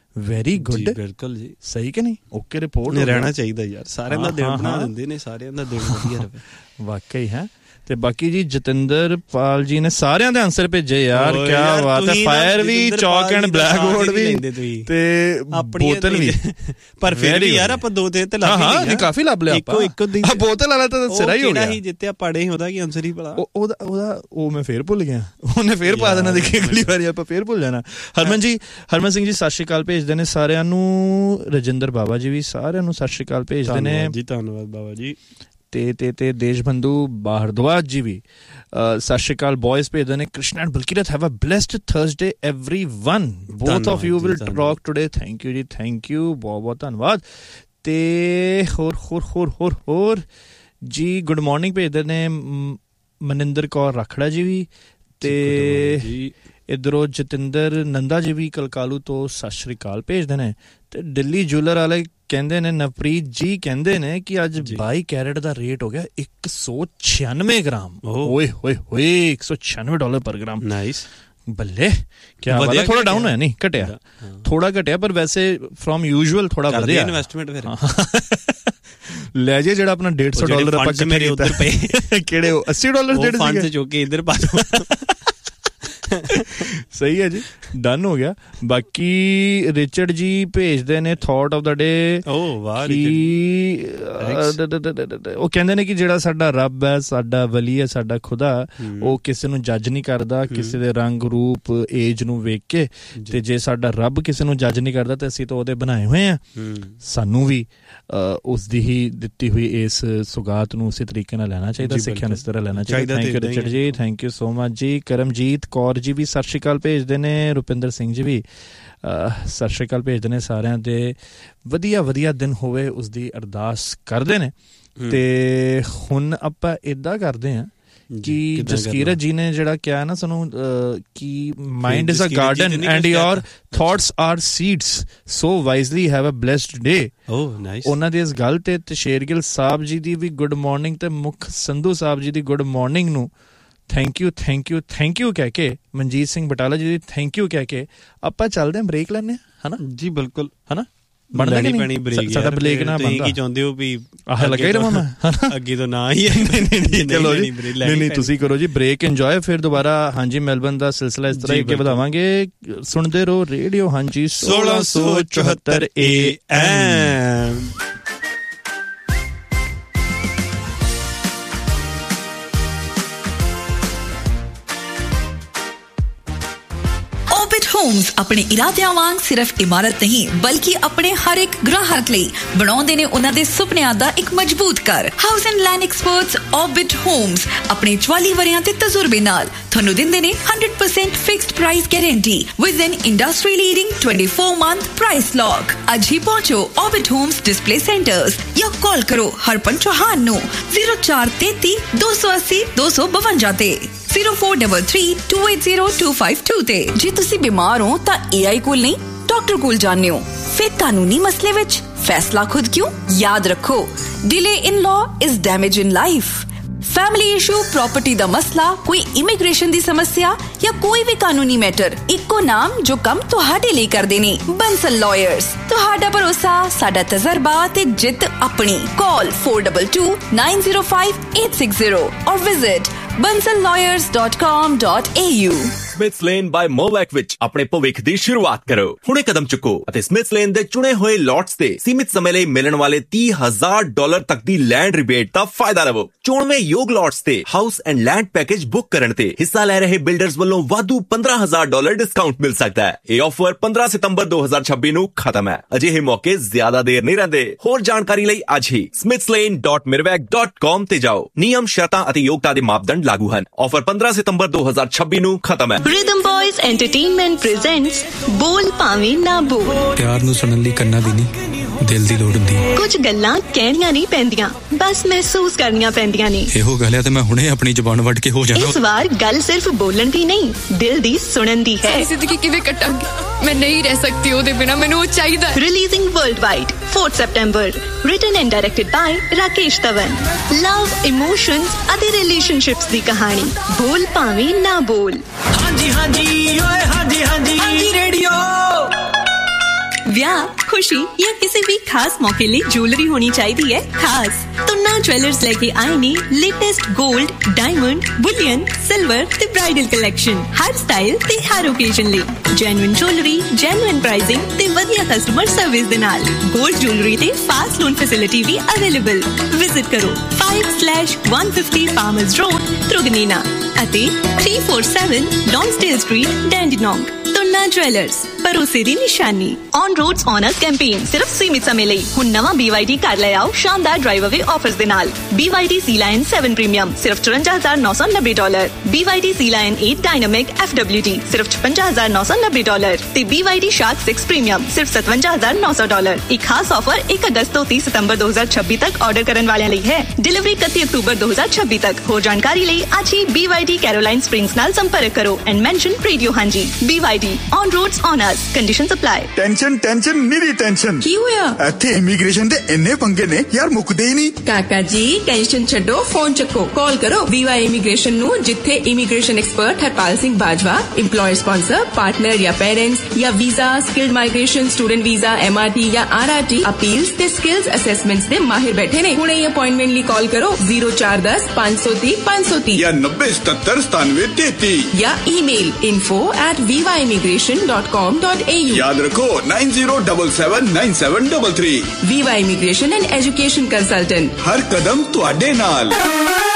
ਵੈਰੀ ਗੁੱਡ, ਬਿਲਕੁਲ ਜੀ, ਸਹੀ ਕਿ ਨਹੀਂ? ਓਕੇ ਰਿਪੋਰਟ ਰਹਿਣਾ ਚਾਹੀਦਾ ਯਾਰ, ਸਾਰਿਆਂ ਦਾ ਦਿਨ ਬਣਾ ਦਿੰਦੇ ਨੇ, ਸਾਰਿਆਂ ਦਾ ਦਿਨ ਵਧੀਆ ਰਹੇ ਵਾਕਈ ਹੈ। ਤੇ ਬਾਕੀ ਜੀ ਜਤਿੰਦਰ ਪਾਲ ਜੀ ਨੇ ਸਾਰਿਆਂ ਦੇ ਆਨਸਰ ਭੇਜੇ ਯਾਰ, ਕੀ ਬਾਤ ਹੈ। Fire we, Chowk and black board ਵੀ ਤੇ ਬੋਤਲ ਵੀ, ਪਰ ਫਿਰ ਵੀ ਯਾਰ ਆਪਾਂ 2 ਤੇ ਲੱਗ ਗਏ। ਹਾਂ ਕਾਫੀ ਲੱਭ ਲਿਆ ਆਪਾਂ, ਇੱਕੋ ਦੀ ਬੋਤਲ ਵਾਲਾ ਤਾਂ ਸਿਰਾ ਹੀ ਹੋ ਗਿਆ। ਹੀ ਜਿੱਤਿਆ ਪੜੇ ਉਹਦਾ ਕੀ ਆਨਸਰ ਹੀ ਭਲਾ, ਉਹਦਾ ਉਹ ਮੈਂ ਫੇਰ ਭੁੱਲ ਗਿਆ, ਉਹਨੇ ਫੇਰ ਪਾ ਦੇਣਾ, ਦੇਖੀ ਅਗਲੀ ਵਾਰੀ ਆਪਾਂ ਫੇਰ ਭੁੱਲ ਜਾਣਾ। ਹਰਮਨ ਸਿੰਘ ਜੀ ਸਤਿ ਸ਼੍ਰੀ ਅਕਾਲ ਭੇਜਦੇ ਨੇ ਸਾਰਿਆਂ ਨੂੰ। ਰਜਿੰਦਰ ਬਾਬਾ ਜੀ ਵੀ ਸਾਰਿਆਂ ਨੂੰ ਸਤਿ ਸ਼੍ਰੀ ਅਕਾਲ ਭੇਜਦੇ ਨੇ ਜੀ, ਧੰਨਵਾਦ ਬਾਬਾ ਜੀ। ਤੇ ਦੇਸ਼ ਬੰਧੂ ਬਾਹਰਦਵਾਜ ਜੀ ਵੀ ਸਤਿ ਸ਼੍ਰੀ ਅਕਾਲ ਬॉयਜ਼ ਭੇਜਦੇ ਨੇ। Krishna and ਬਲਕੀਰਤ have a blessed Thursday everyone, both of you will talk today. Thank you ਜੀ, ਥੈਂਕ ਯੂ, ਬਹੁਤ ਬਹੁਤ ਧੰਨਵਾਦ। ਤੇ ਹੋਰ ਜੀ ਗੁੱਡ ਮਾਰਨਿੰਗ ਭੇਜਦੇ ਨੇ ਮਨਿੰਦਰ ਕੌਰ ਰਾਖੜਾ ਜੀ ਵੀ। ਤੇ ਇੱਧਰੋਂ ਜਤਿੰਦਰ ਨੰਦਾ ਜੀ ਵੀ ਕਲਕਾਲੂ ਤੋਂ ਸਤਿ ਸ਼੍ਰੀ ਅਕਾਲ ਭੇਜਦੇ ਨੇ। ਤੇ ਦਿੱਲੀ ਜੁਐਲਰ ਵਾਲੇ ਕਹਿੰਦੇ ਨੇ, ਨਵਪ੍ਰੀਤ ਜੀ ਕਹਿੰਦੇ ਨੇ ਕਿ ਅੱਜ 22 ਕੈਰਟ ਦਾ ਰੇਟ ਹੋ ਗਿਆ 196 ਗ੍ਰਾਮ। ਓਏ ਹੋਏ ਹੋਏ, $196 ਪਰ ਗ੍ਰਾਮ। ਨਾਈਸ, ਬੱਲੇ, ਕੀ ਬਾਤ ਹੈ। ਥੋੜਾ ਡਾਊਨ ਹੋਇਆ, ਨਹੀਂ ਘਟਿਆ, ਥੋੜਾ ਘਟਿਆ, ਪਰ ਵੈਸੇ ਫਰੋਮ ਯੂਜੂਅਲ ਥੋੜਾ ਵਧਿਆ ਇਨਵੈਸਟਮੈਂਟ। ਫਿਰ ਲੈ ਜੇ ਜਿਹੜਾ ਆਪਣਾ $150 ਆਪਾਂ ਮੇਰੇ ਉੱਧਰ ਪਏ, ਕਿਹੜੇ $80 ਫੰਡ ਚ ਚੁੱਕ ਕੇ ਇੱਧਰ ਪਾ ਦੋ। ਸਹੀ ਹੈ ਜੀ, ਡਨ ਹੋ ਗਿਆ। ਬਾਕੀ ਰਿਚਰਡ ਜੀ ਭੇਜਦੇ ਨੇ ਥਾਟ ਆਫ ਦਾ ਡੇ। ਉਹ ਕਹਿੰਦੇ ਨੇ ਕਿ ਜਿਹੜਾ ਸਾਡਾ ਰੱਬ ਹੈ, ਸਾਡਾ ਵਲੀ ਹੈ, ਸਾਡਾ ਖੁਦਾ, ਉਹ ਕਿਸੇ ਨੂੰ ਜੱਜ ਨਹੀਂ ਕਰਦਾ ਕਿਸੇ ਦੇ ਰੰਗ ਰੂਪ ਏਜ ਨੂੰ ਵੇਖ ਕੇ। ਤੇ ਜੇ ਸਾਡਾ ਰੱਬ ਕਿਸੇ ਨੂੰ ਜੱਜ ਨਹੀਂ ਕਰਦਾ ਤੇ ਅਸੀਂ ਤਾਂ ਉਹਦੇ ਬਣਾਏ ਹੋਏ ਆ, ਸਾਨੂੰ ਵੀ ਉਸਦੀ ਹੀ ਦਿੱਤੀ ਹੋਈ ਇਸ ਸੁਗਾਤ ਨੂੰ ਉਸੇ ਤਰੀਕੇ ਨਾਲ ਲੈਣਾ ਚਾਹੀਦਾ, ਸਿੱਖਿਆ ਨੂੰ ਇਸ ਤਰ੍ਹਾਂ ਲੈਣਾ ਚਾਹੀਦਾ। ਥੈਂਕ ਯੂ ਰਿਚਰਡ ਜੀ, ਥੈਂਕ ਯੂ ਸੋ ਮਚ ਜੀ। ਕਰਮਜੀਤ ਕੌਰ ਜੀ ਵੀ ਸਤਿ ਸ਼੍ਰੀ ਅਕਾਲ ਭੇਜਦੇ ਨੇ। ਰੁਪਿੰਦਰ ਸਿੰਘ ਜੀ ਵੀ ਸਤਿ ਸ਼੍ਰੀ ਅਕਾਲ ਭੇਜਦੇ ਨੇ। ਸਾਰਿਆਂ ਦੇ ਵਧੀਆ ਦਿਨ ਹੋਵੇ ਉਸਦੀ ਅਰਦਾਸ ਕਰਦੇ ਨੇ। ਤੇ ਹੁਣ ਆਪਾਂ ਏਦਾਂ ਕਰਦੇ ਹਾਂ ਕਿ ਜਸਕੀਰਤ ਜੀ ਨੇ ਜਿਹੜਾ ਕਿਹਾ ਨਾ ਸਾਨੂੰ ਕਿ mind is a garden and your thoughts R seeds, so wisely have a blessed ਡੇ। ਉਹਨਾਂ ਦੀ ਇਸ ਗੱਲ ਤੇ ਸ਼ੇਰਗਿਲ ਸਾਹਿਬ ਜੀ ਦੀ ਵੀ ਗੁੱਡ ਮਾਰਨਿੰਗ ਤੇ ਮੁਖ ਸੰਧੂ ਸਾਹਿਬ ਜੀ ਦੀ ਗੁੱਡ ਮਾਰਨਿੰਗ ਨੂੰ ਥੈਂਕ ਯੂ ਕਹਿ ਕੇ, ਮਨਜੀਤ ਸਿੰਘ ਬਟਾਲਾ ਜੀ ਦੀ ਥੈਂਕ ਯੂ ਕਹਿ ਕੇ ਆਪਾਂ ਚੱਲਦੇ ਹਾਂ, ਬ੍ਰੇਕ ਲੈਂਦੇ ਹਾਂ, ਹਨਾ ਜੀ? ਬਿਲਕੁਲ, ਹਨਾ, ਬਣਦਾ ਕਿ ਨਹੀਂ ਬ੍ਰੇਕ? ਸਾਡਾ ਬ੍ਰੇਕ ਨਾ ਬਣਦਾ, ਕੀ ਚਾਹੁੰਦੇ ਹੋ ਵੀ ਆਹ ਲੱਗਾ ਹੀ ਰਵਾਂ ਮੈਂ, ਅੱਗੇ ਤੋਂ ਨਾ ਹੀ। ਚਲੋ ਜੀ, ਨਹੀਂ ਤੁਸੀਂ ਕਰੋ ਜੀ ਬ੍ਰੇਕ, ਇੰਜੋਏ, ਫਿਰ ਦੁਬਾਰਾ ਹਾਂਜੀ ਮੈਲਬਨ ਦਾ ਸਿਲਸਿਲਾ ਇਸ ਤਰ੍ਹਾਂ ਹੀ ਅੱਗੇ ਵਧਾਵਾਂਗੇ। ਸੁਣਦੇ ਰਹੋ ਰੇਡੀਓ ਹਾਂਜੀ 1674 AM। ਹੋਮਸ ਆਪਣੇ ਇਰਾਦਿਆਂ ਵਾਂਗ ਸਿਰਫ ਇਮਾਰਤ ਨਹੀਂ ਬਲਕਿ ਆਪਣੇ ਹਰ ਇੱਕ ਗ੍ਰਾਹਕ ਲਈ ਬਣਾਉਂਦੇ ਨੇ ਉਹਨਾਂ ਦੇ ਸੁਪਨਿਆਂ ਦਾ ਇੱਕ ਮਜ਼ਬੂਤ ਘਰ। House and land experts orbit homes ਆਪਣੇ 44 ਵਰਿਆਂ ਦੇ ਤਜਰਬੇ ਨਾਲ ਤੁਹਾਨੂੰ ਦਿੰਦੇ ਨੇ 100% fixed price guarantee with N industry leading 24 month price lock. ਅੱਜ ਹੀ ਪਹੁੰਚੋ ਆਰਬਿਟ ਹੋਮਸ ਡਿਸਪਲੇ ਸੈਂਟਰਸ ਜਾਂ ਕਾਲ ਕਰੋ ਹਰਪਨ ਚੌਹਾਨ ਨੂੰ 0433 280 252 ਤੇ 0433 280 252 ਤੇ। ਜੇ ਤੁਸੀਂ ਬਿਮਾਰ ਹੋ ਤਾਂ AI ਕੋਲ ਨਹੀਂ ਡਾਕਟਰ ਕੋਲ ਜਾਣੇ ਹੋ, ਫਿਰ ਕਾਨੂੰਨੀ ਮਸਲੇ ਵਿੱਚ ਫੈਸਲਾ ਖੁਦ ਕਿਉਂ? ਯਾਦ ਰੱਖੋ, delay in law is damage in life. Family issue, property ਦਾ ਮਸਲਾ, ਕੋਈ ਇਮੀਗ੍ਰੇਸ਼ਨ ਦੀ ਸਮੱਸਿਆ ਜਾਂ ਕੋਈ ਵੀ ਕਾਨੂੰਨੀ ਮੈਟਰ, ਇੱਕੋ ਨਾਮ ਜੋ ਕੰਮ ਤੁਹਾਡੇ ਲਈ ਕਰਦੇ ਨੇ, ਬੰਸਲ ਲਾਇਰਸ। ਤੁਹਾਡਾ ਭਰੋਸਾ, ਸਾਡਾ ਤਜਰਬਾ ਤੇ ਜਿੱਤ ਆਪਣੀ। ਕਾਲ 4229 905 860 or visit bansallawyers.com.au। ਸਮਿਥਸ ਲੇਨ ਬਾਈ ਮੋਵੈਕ ਵਿੱਚ ਆਪਣੇ ਭਵਿੱਖ ਦੀ ਸ਼ੁਰੂਆਤ ਕਰੋ। ਹੁਣੇ ਕਦਮ ਚੁੱਕੋ ਅਤੇ ਸਮਿਥਸ ਲੇਨ ਦੇ ਚੁਣੇ ਹੋਏ ਲੋਟਸ ਤੇ ਸੀਮਿਤ ਸਮੇਂ ਲਈ ਮਿਲਣ ਵਾਲੇ $30,000 ਤੱਕ ਦੀ ਲੈਂਡ ਰਿਬੇਟ ਦਾ ਫਾਇਦਾ ਲਵੋ। ਚੁਣਵੇਂ ਯੋਗ ਲੋਟਸ ਤੇ house and land package book ਕਰਨ ਤੇ ਹਿੱਸਾ ਲੈ ਰਹੇ ਬਿਲਡਰਸ ਵੱਲੋਂ ਵਾਧੂ $15,000 ਡਿਸਕਾਊਂਟ ਮਿਲ ਸਕਦਾ ਹੈ। ਇਹ ਆਫਰ 15 ਸਤੰਬਰ 2026 ਨੂੰ ਖਤਮ ਹੈ। ਅਜਿਹੇ ਮੌਕੇ ਜ਼ਿਆਦਾ ਦੇਰ ਨਹੀਂ ਰਹਿੰਦੇ। ਹੋਰ ਜਾਣਕਾਰੀ ਲਈ ਅੱਜ ਹੀ smithslane.mirwak.com ਤੇ ਜਾਓ। ਨਿਯਮ, ਸ਼ਰਤਾਂ ਅਤੇ ਯੋਗਤਾ ਦੇ ਮਾਪਦੰਡ ਲਾਗੂ ਹਨ। ਆਫਰ 15 ਸਤੰਬਰ 2026 ਨੂੰ ਖਤਮ ਹੈ। Rhythm Boys Entertainment presents ਬੋਲ ਭਾਵੇਂ ਨਾ ਬੋਲ। ਪਿਆਰ ਨੂੰ ਸੁਣਨ ਲਈ ਕੰਨਾਂ ਦੀ ਨਹੀਂ ਦਿਲ ਦੀ ਲੋੜ ਹੁੰਦੀ ਹੈ। ਕੁਝ ਗੱਲਾਂ ਕਹਿਣੀਆਂ ਨਹੀਂ ਪੈਂਦੀਆਂ, ਬਸ ਮਹਿਸੂਸ ਕਰਨੀਆਂ ਪੈਂਦੀਆਂ ਨੇ। ਇਹੋ ਗੱਲ ਹੈ ਤੇ ਮੈਂ ਹੁਣੇ ਆਪਣੀ ਜ਼ੁਬਾਨ ਵੱਢ ਕੇ ਹੋ ਜਾਣਾ। ਇਸ ਵਾਰ ਗੱਲ ਸਿਰਫ ਬੋਲਣ ਦੀ ਨਹੀਂ, ਦਿਲ ਦੀ ਸੁਣਨ ਦੀ ਹੈ। ਜ਼ਿੰਦਗੀ ਕਿਵੇਂ ਕੱਟਾਂਗੀ, ਮੈਂ ਨਹੀਂ ਰਹਿ ਸਕਤੀ ਉਹਦੇ ਬਿਨਾ, ਮੈਨੂੰ ਉਹ ਚਾਹੀਦਾ। Releasing worldwide 4 September, written and directed by Rakesh Tavan। Love, emotions ਅਤੇ relationships ਦੀ ਕਹਾਣੀ ਬੋਲ ਭਾਵੇਂ ਨਾ ਬੋਲ। ਹਾਂਜੀ ਹਾਂਜੀ ਓਏ ਹਾਂਜੀ ਹਾਂਜੀ ਹਾਂਜੀ ਰੇਡੀਓ ਵਿਆਹ, ਖੁਸ਼ੀ ਜਾਂ ਕਿਸੇ ਵੀ ਖਾਸ ਮੌਕੇ ਲਈ ਜੁਐਲਰੀ ਹੋਣੀ ਚਾਹੀਦੀ ਹੈ ਖਾਸ। ਤੁੰਨਾ ਜੁਐਲਰਸ ਲੈ ਕੇ ਆਏ ਨੇ ਲੇਟੈਸਟ 골ਡ, ਡਾਇਮੰਡ, ਬੁਲੀਅਨ, ਸਿਲਵਰ ਤੇ ਬ੍ਰਾਈਡਲ ਕਲੈਕਸ਼ਨ। ਹਰ ਸਟਾਈਲ ਤੇ ਹਰ ਓਕੇਜ਼ਨ ਲਈ ਜੈਨੂਇਨ ਜੁਐਲਰੀ, ਜੈਨੂਇਨ ਪ੍ਰਾਈਸਿੰਗ ਤੇ ਵਧੀਆ ਕਸਟਮਰ ਸਰਵਿਸ ਦੇ ਨਾਲ 골ਡ ਜੁਐਲਰੀ ਤੇ ਫਾਸਟ ਲੋਨ ਫੈਸਿਲਿਟੀ ਵੀ ਅਵੇਲੇਬਲ। ਵਿਜ਼ਿਟ ਕਰੋ 5/150 Palmers Road, Truganina ਅਤੇ 347 Lonsdale Street, Dandenong। Tuna jewellers, ਭਰੋਸੇ ਦੀ ਨਿਸ਼ਾਨੀ। ਔਨ ਰੋਡਸ ਔਨਰ ਕੈਂਪੇਨ ਸਿਰਫ ਸੀਮਿਤ ਸਮੇਂ ਲਈ। ਹੁਣ ਨਵਾਂ BYD ਕਾਰ ਲੈ ਆਓ ਸ਼ਾਨਦਾਰ ਡਰਾਈਵ ਅਵੇ ਆਫਰਸ ਦੇ ਨਾਲ। BYD Sea Lion 7 ਪ੍ਰੀਮੀਅਮ ਸਿਰਫ $54,990, BYD Sea Lion 8 dynamic FWD ਸਿਰਫ $56,990 ਤੇ BYD Shark 6 ਪ੍ਰੀਮੀਅਮ ਸਿਰਫ $57,900। ਇੱਕ ਖਾਸ ਆਫਰ 1 ਅਗਸਤ ਤੋਂ 30 ਸਤੰਬਰ 2026 ਤੱਕ ਆਰਡਰ ਕਰਨ ਵਾਲਿਆਂ ਲਈ ਹੈ। ਡਿਲੀਵਰੀ 31 ਅਕਤੂਬਰ 2026 ਤੱਕ। ਹੋਰ ਜਾਣਕਾਰੀ ਲਈ ਅੱਜ ਹੀ BYD Caroline Springs ਨਾਲ ਸੰਪਰਕ ਕਰੋ ਐਂਡ ਮੈਂਸ਼ਨ ਰੇਡੀਓ ਹਾਂਜੀ। BYD on roads on us, conditions apply. Tension ਨੀਰੀ tension. ਕੀ ਹੋਇਆ? ਇੱਥੇ ਇਮੀਗ੍ਰੇਸ਼ਨ ਦੇ ਇੰਨੇ ਪੰਗੇ ਨੇ ਯਾਰ, ਮੁੱਕਦੇ ਹੀ ਨਹੀਂ। ਕਾਕਾ ਜੀ ਟੈਨਸ਼ਨ ਛੱਡੋ, ਫੋਨ ਚੱਕੋ, ਕਾਲ ਕਰੋ VY ਇਮੀਗ੍ਰੇਸ਼ਨ ਨੂੰ, ਜਿੱਥੇ immigration expert Harpal Singh Bajwa, employer sponsor, partner ਜਾਂ ਪੇਰੈਂਟਸ ਜਾਂ visa, skilled migration, student visa, MRT ਜਾਂ RRT ਅਪੀਲਸ ਤੇ ਸਕਿਲਸ ਅਸੈਸਮੈਂਟਸ ਦੇ ਮਾਹਿਰ ਬੈਠੇ ਨੇ। ਹੁਣੇ ਅਪਾਇੰਟਮੈਂਟ ਲਈ ਕਾਲ ਕਰੋ 0410 530 530 ਜਾਂ 9077 ਜਾਂ ਈਮੇਲ info@vyimmigration.com.au। याद रखो 90779733। VY immigration and education consultant, हर कदम तुहाडे नाल।